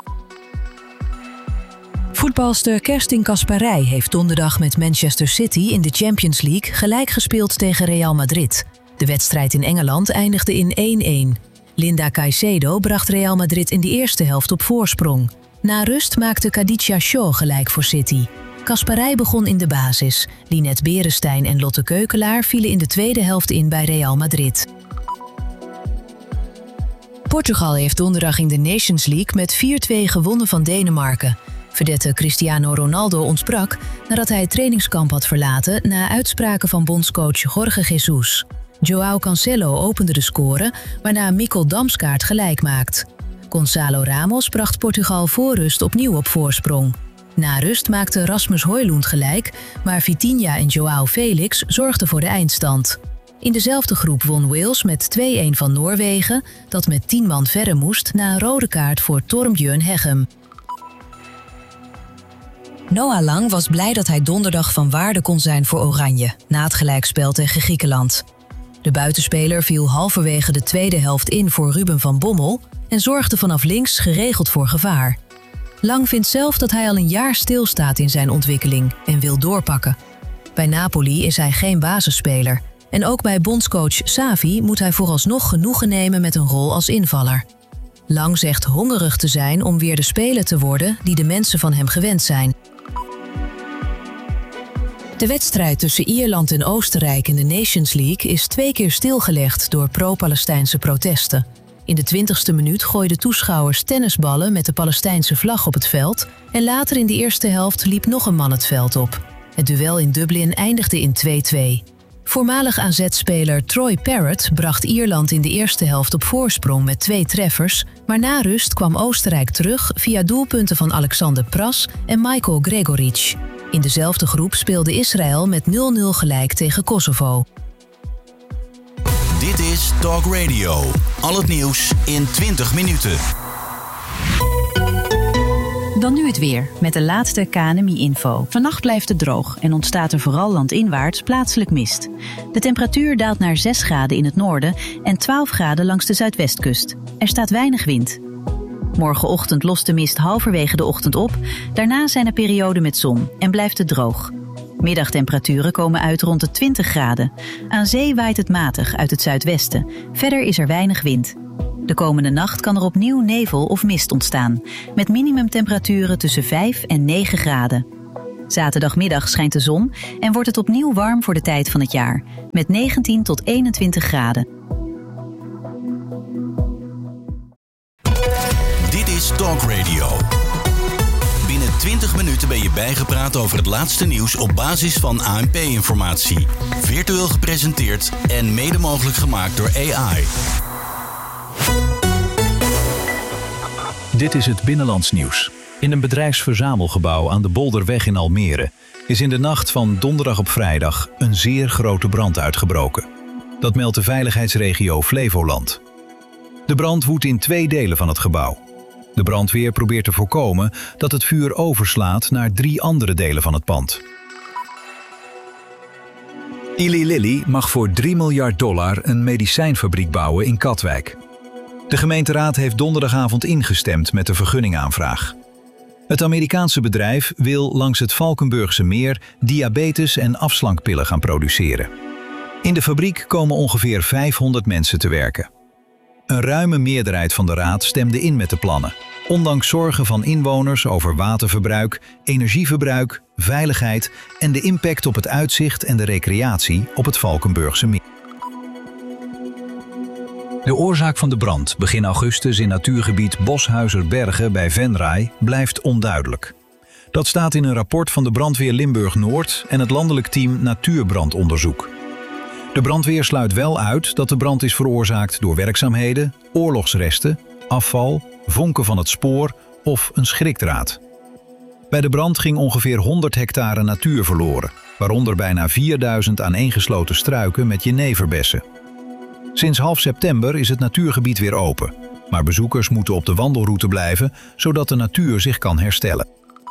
Voetbalster Kerstin Kasparij heeft donderdag met Manchester City in de Champions League gelijk gespeeld tegen Real Madrid. De wedstrijd in Engeland eindigde in 1-1. Linda Caicedo bracht Real Madrid in de eerste helft op voorsprong. Na rust maakte Khadija Shaw gelijk voor City. Kasparij begon in de basis. Linette Beresteyn en Lotte Keukelaar vielen in de tweede helft in bij Real Madrid. Portugal heeft donderdag in de Nations League met 4-2 gewonnen van Denemarken. Vedette Cristiano Ronaldo ontbrak nadat hij het trainingskamp had verlaten na uitspraken van bondscoach Jorge Jesus. João Cancelo opende de score, waarna Mikkel Damsgaard gelijk maakt. Gonçalo Ramos bracht Portugal voor rust opnieuw op voorsprong. Na rust maakte Rasmus Højlund gelijk, maar Vitinha en João Felix zorgden voor de eindstand. In dezelfde groep won Wales met 2-1 van Noorwegen, dat met 10 man verre moest na een rode kaart voor Torbjørn Hegem. Noah Lang was blij dat hij donderdag van waarde kon zijn voor Oranje, na het gelijkspel tegen Griekenland. De buitenspeler viel halverwege de tweede helft in voor Ruben van Bommel en zorgde vanaf links geregeld voor gevaar. Lang vindt zelf dat hij al een jaar stilstaat in zijn ontwikkeling en wil doorpakken. Bij Napoli is hij geen basisspeler en ook bij bondscoach Xavi moet hij vooralsnog genoegen nemen met een rol als invaller. Lang zegt hongerig te zijn om weer de speler te worden die de mensen van hem gewend zijn. De wedstrijd tussen Ierland en Oostenrijk in de Nations League is 2 keer stilgelegd door pro-Palestijnse protesten. In de 20e minuut gooiden toeschouwers tennisballen met de Palestijnse vlag op het veld en later in de eerste helft liep nog een man het veld op. Het duel in Dublin eindigde in 2-2. Voormalig AZ-speler Troy Parrott bracht Ierland in de eerste helft op voorsprong met 2 treffers, maar na rust kwam Oostenrijk terug via doelpunten van Alexander Pras en Michael Gregoric. In dezelfde groep speelde Israël met 0-0 gelijk tegen Kosovo. Dit is Talk Radio. Al het nieuws in 20 minuten. Dan nu het weer, met de laatste KNMI-info. Vannacht blijft het droog en ontstaat er vooral landinwaarts plaatselijk mist. De temperatuur daalt naar 6 graden in het noorden en 12 graden langs de zuidwestkust. Er staat weinig wind. Morgenochtend lost de mist halverwege de ochtend op. Daarna zijn er perioden met zon en blijft het droog. Middagtemperaturen komen uit rond de 20 graden. Aan zee waait het matig uit het zuidwesten. Verder is er weinig wind. De komende nacht kan er opnieuw nevel of mist ontstaan, met minimumtemperaturen tussen 5 en 9 graden. Zaterdagmiddag schijnt de zon en wordt het opnieuw warm voor de tijd van het jaar, met 19 tot 21 graden. Dit is Talk Radio. Binnen 20 minuten ben je bijgepraat over het laatste nieuws op basis van ANP-informatie. Virtueel gepresenteerd en mede mogelijk gemaakt door AI. Dit is het Binnenlands Nieuws. In een bedrijfsverzamelgebouw aan de Bolderweg in Almere is in de nacht van donderdag op vrijdag een zeer grote brand uitgebroken. Dat meldt de veiligheidsregio Flevoland. De brand woedt in 2 delen van het gebouw. De brandweer probeert te voorkomen dat het vuur overslaat naar 3 andere delen van het pand. Eli Lilly mag voor $3 miljard een medicijnfabriek bouwen in Katwijk. De gemeenteraad heeft donderdagavond ingestemd met de vergunningaanvraag. Het Amerikaanse bedrijf wil langs het Valkenburgse meer diabetes- en afslankpillen gaan produceren. In de fabriek komen ongeveer 500 mensen te werken. Een ruime meerderheid van de raad stemde in met de plannen, ondanks zorgen van inwoners over waterverbruik, energieverbruik, veiligheid en de impact op het uitzicht en de recreatie op het Valkenburgse meer. De oorzaak van de brand begin augustus in natuurgebied Boshuizerbergen bij Venray blijft onduidelijk. Dat staat in een rapport van de brandweer Limburg-Noord en het landelijk team Natuurbrandonderzoek. De brandweer sluit wel uit dat de brand is veroorzaakt door werkzaamheden, oorlogsresten, afval, vonken van het spoor of een schrikdraad. Bij de brand ging ongeveer 100 hectare natuur verloren, waaronder bijna 4000 aaneengesloten struiken met jeneverbessen. Sinds half september is het natuurgebied weer open, maar bezoekers moeten op de wandelroute blijven, zodat de natuur zich kan herstellen.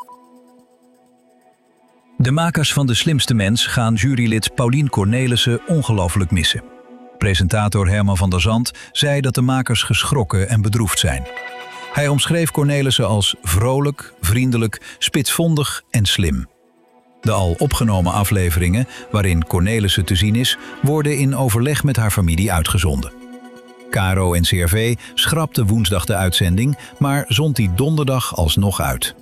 De makers van De Slimste Mens gaan jurylid Paulien Cornelissen ongelooflijk missen. Presentator Herman van der Zand zei dat de makers geschrokken en bedroefd zijn. Hij omschreef Cornelissen als vrolijk, vriendelijk, spitsvondig en slim. De al opgenomen afleveringen, waarin Cornelissen te zien is, worden in overleg met haar familie uitgezonden. KRO en CRV schrapte woensdag de uitzending, maar zond die donderdag alsnog uit.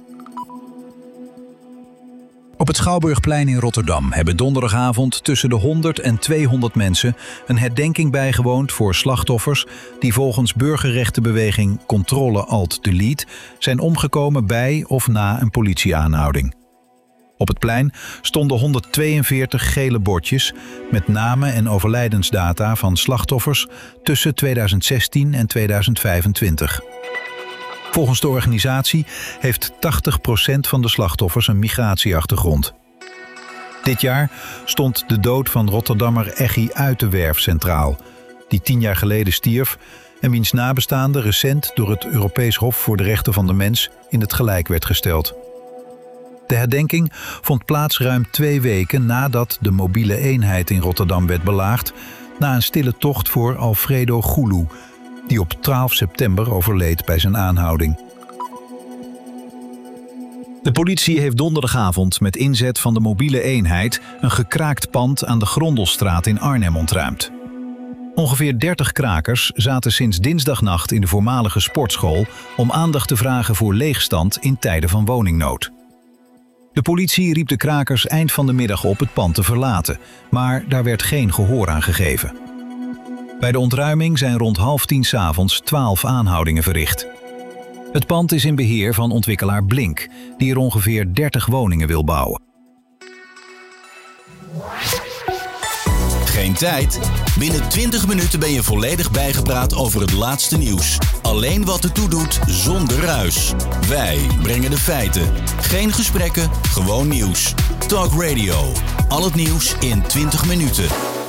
Op het Schouwburgplein in Rotterdam hebben donderdagavond tussen de 100 en 200 mensen een herdenking bijgewoond voor slachtoffers die volgens burgerrechtenbeweging Controle-Alt-Delete zijn omgekomen bij of na een politieaanhouding. Op het plein stonden 142 gele bordjes met namen en overlijdensdata van slachtoffers tussen 2016 en 2025. Volgens de organisatie heeft 80% van de slachtoffers een migratieachtergrond. Dit jaar stond de dood van Rotterdammer Eggy Uitenwerf centraal, die 10 jaar geleden stierf en wiens nabestaande recent door het Europees Hof voor de Rechten van de Mens in het gelijk werd gesteld. De herdenking vond plaats ruim 2 weken nadat de mobiele eenheid in Rotterdam werd belaagd, na een stille tocht voor Alfredo Goulou, die op 12 september overleed bij zijn aanhouding. De politie heeft donderdagavond met inzet van de mobiele eenheid een gekraakt pand aan de Grondelstraat in Arnhem ontruimd. Ongeveer 30 krakers zaten sinds dinsdagnacht in de voormalige sportschool om aandacht te vragen voor leegstand in tijden van woningnood. De politie riep de krakers eind van de middag op het pand te verlaten, maar daar werd geen gehoor aan gegeven. Bij de ontruiming zijn rond 9:30 s'avonds 12 aanhoudingen verricht. Het pand is in beheer van ontwikkelaar Blink, die er ongeveer 30 woningen wil bouwen. Geen tijd? Binnen 20 minuten ben je volledig bijgepraat over het laatste nieuws. Alleen wat ertoe doet, zonder ruis. Wij brengen de feiten. Geen gesprekken, gewoon nieuws. Talk Radio. Al het nieuws in 20 minuten.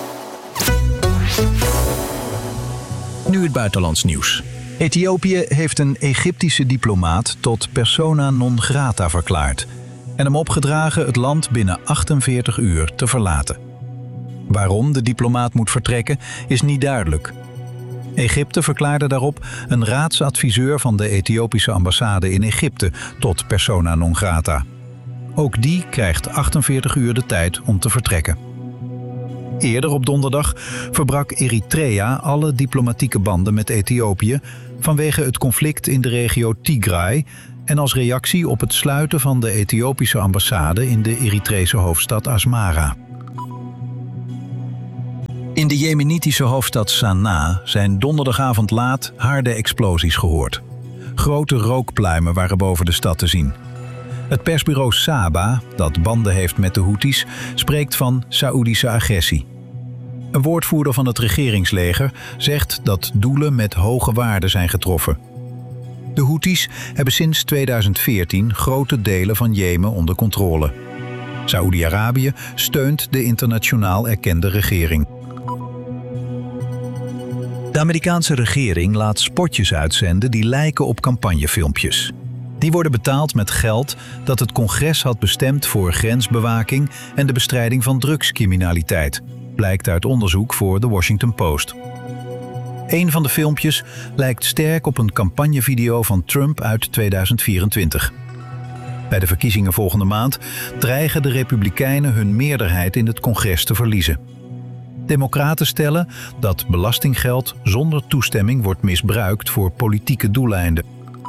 Nu het buitenlands nieuws. Ethiopië heeft een Egyptische diplomaat tot persona non grata verklaard en hem opgedragen het land binnen 48 uur te verlaten. Waarom de diplomaat moet vertrekken is niet duidelijk. Egypte verklaarde daarop een raadsadviseur van de Ethiopische ambassade in Egypte tot persona non grata. Ook die krijgt 48 uur de tijd om te vertrekken. Eerder op donderdag verbrak Eritrea alle diplomatieke banden met Ethiopië vanwege het conflict in de regio Tigray en als reactie op het sluiten van de Ethiopische ambassade in de Eritrese hoofdstad Asmara. In de jemenitische hoofdstad Sanaa zijn donderdagavond laat harde explosies gehoord. Grote rookpluimen waren boven de stad te zien. Het persbureau Saba, dat banden heeft met de Houthis, spreekt van Saoedische agressie. Een woordvoerder van het regeringsleger zegt dat doelen met hoge waarden zijn getroffen. De Houthis hebben sinds 2014 grote delen van Jemen onder controle. Saoedi-Arabië steunt de internationaal erkende regering. De Amerikaanse regering laat spotjes uitzenden die lijken op campagnefilmpjes. Die worden betaald met geld dat het congres had bestemd voor grensbewaking en de bestrijding van drugscriminaliteit, blijkt uit onderzoek voor The Washington Post. Een van de filmpjes lijkt sterk op een campagnevideo van Trump uit 2024. Bij de verkiezingen volgende maand dreigen de Republikeinen hun meerderheid in het congres te verliezen. Democraten stellen dat belastinggeld zonder toestemming wordt misbruikt voor politieke doeleinden.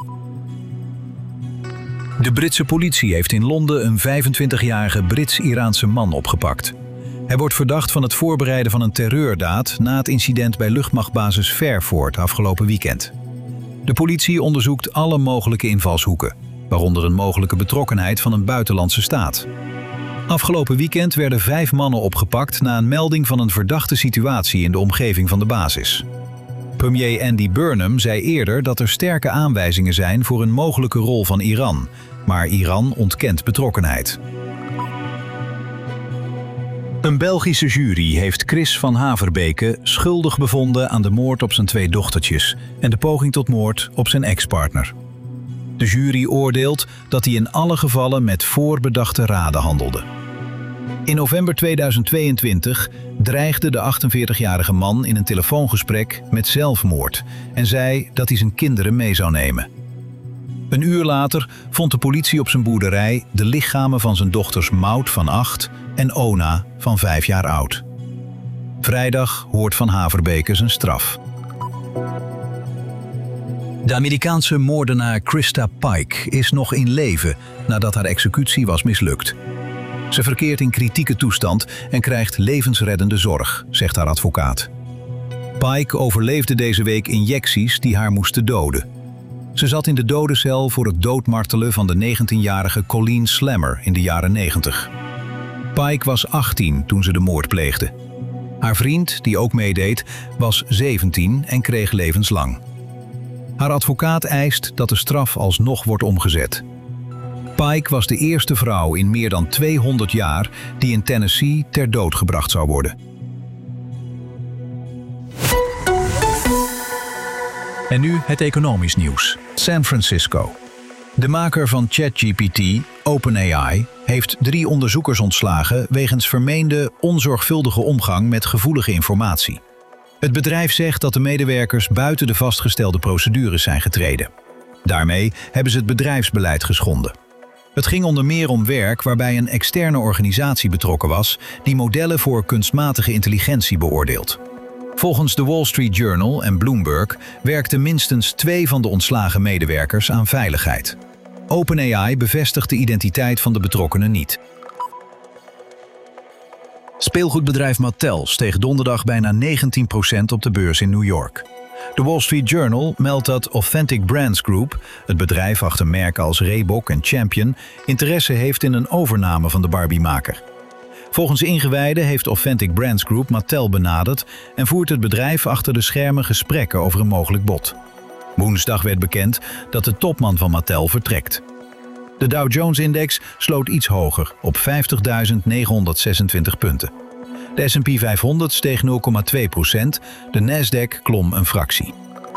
De Britse politie heeft in Londen een 25-jarige Brits-Iraanse man opgepakt. Hij wordt verdacht van het voorbereiden van een terreurdaad na het incident bij luchtmachtbasis Fairford afgelopen weekend. De politie onderzoekt alle mogelijke invalshoeken, waaronder een mogelijke betrokkenheid van een buitenlandse staat. Afgelopen weekend werden 5 mannen opgepakt na een melding van een verdachte situatie in de omgeving van de basis. Premier Andy Burnham zei eerder dat er sterke aanwijzingen zijn voor een mogelijke rol van Iran, maar Iran ontkent betrokkenheid. Een Belgische jury heeft Chris van Haverbeke schuldig bevonden aan de moord op zijn 2 dochtertjes en de poging tot moord op zijn ex-partner. De jury oordeelt dat hij in alle gevallen met voorbedachte raden handelde. In november 2022 dreigde de 48-jarige man in een telefoongesprek met zelfmoord en zei dat hij zijn kinderen mee zou nemen. Een uur later vond de politie op zijn boerderij de lichamen van zijn dochters Maud van 8 en Ona van 5 jaar oud. Vrijdag hoort Van Haverbeke zijn straf. De Amerikaanse moordenaar Krista Pike is nog in leven nadat haar executie was mislukt. Ze verkeert in kritieke toestand en krijgt levensreddende zorg, zegt haar advocaat. Pike overleefde deze week injecties die haar moesten doden. Ze zat in de dodencel voor het doodmartelen van de 19-jarige Colleen Slammer in de jaren 90. Pike was 18 toen ze de moord pleegde. Haar vriend, die ook meedeed, was 17 en kreeg levenslang. Haar advocaat eist dat de straf alsnog wordt omgezet. Pike was de eerste vrouw in meer dan 200 jaar die in Tennessee ter dood gebracht zou worden. En nu het economisch nieuws. San Francisco. De maker van ChatGPT, OpenAI, heeft 3 onderzoekers ontslagen wegens vermeende onzorgvuldige omgang met gevoelige informatie. Het bedrijf zegt dat de medewerkers buiten de vastgestelde procedures zijn getreden. Daarmee hebben ze het bedrijfsbeleid geschonden. Het ging onder meer om werk waarbij een externe organisatie betrokken was die modellen voor kunstmatige intelligentie beoordeelt. Volgens The Wall Street Journal en Bloomberg werkten minstens 2 van de ontslagen medewerkers aan veiligheid. OpenAI bevestigt de identiteit van de betrokkenen niet. Speelgoedbedrijf Mattel steeg donderdag bijna 19% op de beurs in New York. De Wall Street Journal meldt dat Authentic Brands Group, het bedrijf achter merken als Reebok en Champion, interesse heeft in een overname van de Barbie-maker. Volgens ingewijden heeft Authentic Brands Group Mattel benaderd en voert het bedrijf achter de schermen gesprekken over een mogelijk bod. Woensdag werd bekend dat de topman van Mattel vertrekt. De Dow Jones-index sloot iets hoger op 50.926 punten. De S&P 500 steeg 0,2%, de Nasdaq klom een fractie.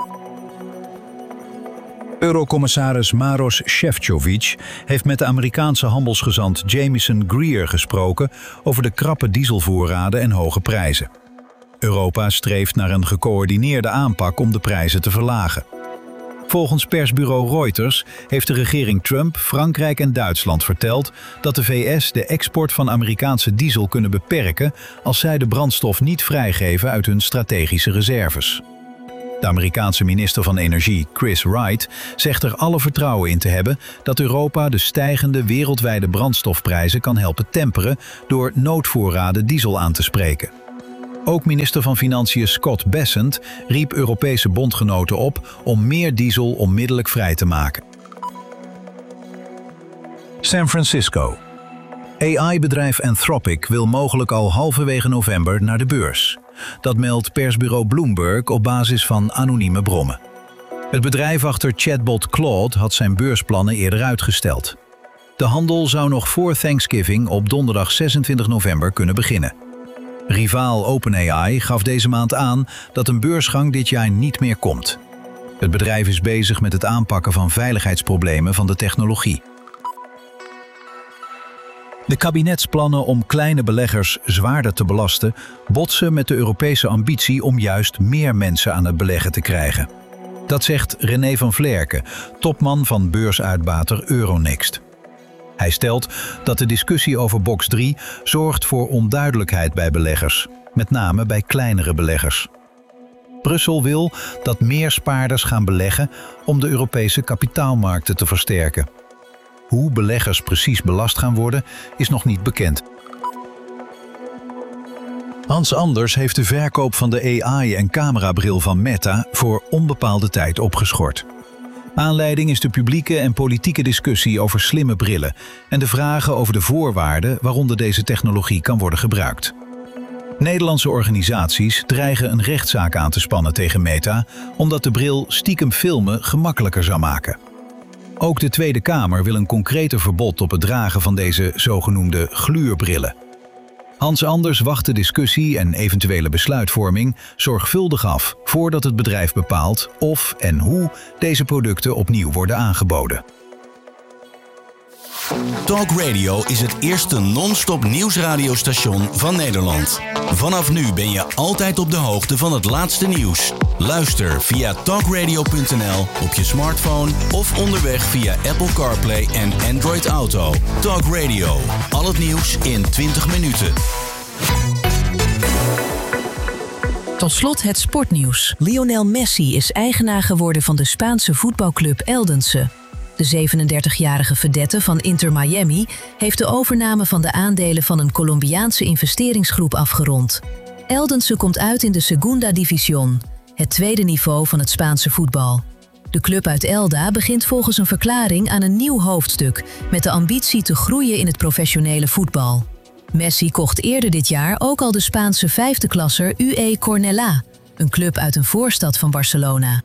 Eurocommissaris Maros Šefčovič heeft met de Amerikaanse handelsgezant Jamieson Greer gesproken over de krappe dieselvoorraden en hoge prijzen. Europa streeft naar een gecoördineerde aanpak om de prijzen te verlagen. Volgens persbureau Reuters heeft de regering Trump, Frankrijk en Duitsland verteld dat de VS de export van Amerikaanse diesel kunnen beperken als zij de brandstof niet vrijgeven uit hun strategische reserves. De Amerikaanse minister van Energie, Chris Wright, zegt er alle vertrouwen in te hebben dat Europa de stijgende wereldwijde brandstofprijzen kan helpen temperen door noodvoorraden diesel aan te spreken. Ook minister van Financiën Scott Bessent riep Europese bondgenoten op om meer diesel onmiddellijk vrij te maken. San Francisco. AI-bedrijf Anthropic wil mogelijk al halverwege november naar de beurs. Dat meldt persbureau Bloomberg op basis van anonieme bronnen. Het bedrijf achter chatbot Claude had zijn beursplannen eerder uitgesteld. De handel zou nog voor Thanksgiving op donderdag 26 november kunnen beginnen. Rivaal OpenAI gaf deze maand aan dat een beursgang dit jaar niet meer komt. Het bedrijf is bezig met het aanpakken van veiligheidsproblemen van de technologie. De kabinetsplannen om kleine beleggers zwaarder te belasten botsen met de Europese ambitie om juist meer mensen aan het beleggen te krijgen. Dat zegt René van Vlerken, topman van beursuitbater Euronext. Hij stelt dat de discussie over box 3 zorgt voor onduidelijkheid bij beleggers, met name bij kleinere beleggers. Brussel wil dat meer spaarders gaan beleggen om de Europese kapitaalmarkten te versterken. Hoe beleggers precies belast gaan worden, is nog niet bekend. Hans Anders heeft de verkoop van de AI- en camerabril van Meta voor onbepaalde tijd opgeschort. Aanleiding is de publieke en politieke discussie over slimme brillen en de vragen over de voorwaarden waaronder deze technologie kan worden gebruikt. Nederlandse organisaties dreigen een rechtszaak aan te spannen tegen Meta, omdat de bril stiekem filmen gemakkelijker zou maken. Ook de Tweede Kamer wil een concreter verbod op het dragen van deze zogenoemde gluurbrillen. Hans Anders wacht de discussie en eventuele besluitvorming zorgvuldig af voordat het bedrijf bepaalt of en hoe deze producten opnieuw worden aangeboden. Talk Radio is het eerste non-stop nieuwsradiostation van Nederland. Vanaf nu ben je altijd op de hoogte van het laatste nieuws. Luister via talkradio.nl op je smartphone of onderweg via Apple CarPlay en Android Auto. Talk Radio, al het nieuws in 20 minuten. Tot slot het sportnieuws. Lionel Messi is eigenaar geworden van de Spaanse voetbalclub Eldense. De 37-jarige vedette van Inter Miami heeft de overname van de aandelen van een Colombiaanse investeringsgroep afgerond. Eldense komt uit in de Segunda División, het tweede niveau van het Spaanse voetbal. De club uit Elda begint volgens een verklaring aan een nieuw hoofdstuk met de ambitie te groeien in het professionele voetbal. Messi kocht eerder dit jaar ook al de Spaanse vijfde klasser UE Cornellà, een club uit een voorstad van Barcelona.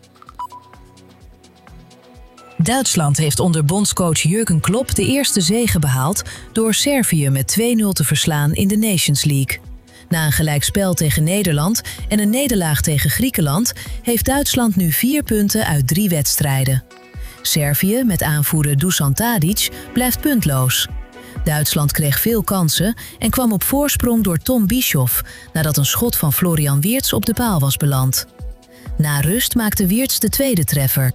Duitsland heeft onder bondscoach Jürgen Klopp de eerste zege behaald door Servië met 2-0 te verslaan in de Nations League. Na een gelijkspel tegen Nederland en een nederlaag tegen Griekenland heeft Duitsland nu 4 punten uit 3 wedstrijden. Servië, met aanvoerder Dusan Tadic, blijft puntloos. Duitsland kreeg veel kansen en kwam op voorsprong door Tom Bischoff nadat een schot van Florian Wirtz op de paal was beland. Na rust maakte Wirtz de tweede treffer.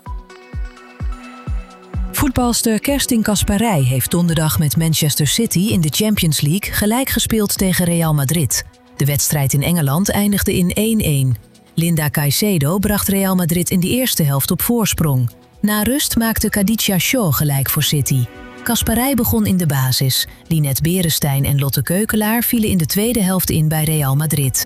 Voetbalster Kerstin Kasparij heeft donderdag met Manchester City in de Champions League gelijk gespeeld tegen Real Madrid. De wedstrijd in Engeland eindigde in 1-1. Linda Caicedo bracht Real Madrid in de eerste helft op voorsprong. Na rust maakte Khadija Shaw gelijk voor City. Kasparij begon in de basis. Linette Beresteyn en Lotte Keukelaar vielen in de tweede helft in bij Real Madrid.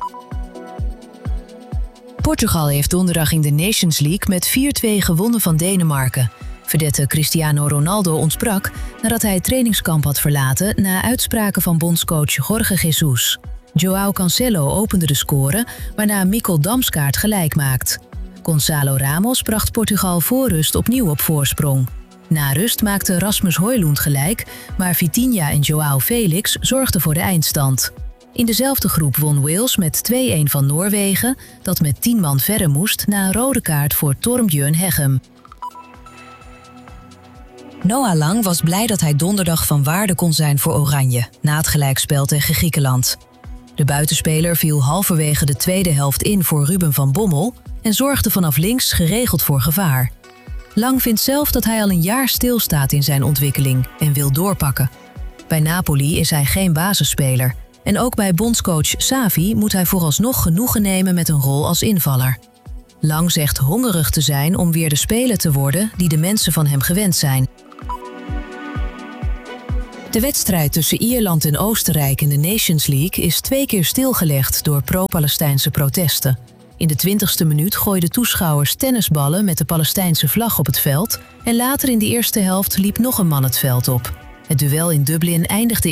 Portugal heeft donderdag in de Nations League met 4-2 gewonnen van Denemarken. Vedette Cristiano Ronaldo ontbrak nadat hij het trainingskamp had verlaten na uitspraken van bondscoach Jorge Jesus. João Cancelo opende de score, waarna Mikkel Damsgaard gelijk maakt. Gonçalo Ramos bracht Portugal voor rust opnieuw op voorsprong. Na rust maakte Rasmus Højlund gelijk, maar Vitinha en João Felix zorgden voor de eindstand. In dezelfde groep won Wales met 2-1 van Noorwegen, dat met 10 man verre moest na een rode kaart voor Torbjørn Hegem. Noah Lang was blij dat hij donderdag van waarde kon zijn voor Oranje, na het gelijkspel tegen Griekenland. De buitenspeler viel halverwege de tweede helft in voor Ruben van Bommel en zorgde vanaf links geregeld voor gevaar. Lang vindt zelf dat hij al een jaar stilstaat in zijn ontwikkeling en wil doorpakken. Bij Napoli is hij geen basisspeler en ook bij bondscoach Xavi moet hij vooralsnog genoegen nemen met een rol als invaller. Lang zegt hongerig te zijn om weer de speler te worden die de mensen van hem gewend zijn. De wedstrijd tussen Ierland en Oostenrijk in de Nations League is 2 keer stilgelegd door pro-Palestijnse protesten. In de 20e minuut gooiden toeschouwers tennisballen met de Palestijnse vlag op het veld en later in de eerste helft liep nog een man het veld op. Het duel in Dublin eindigde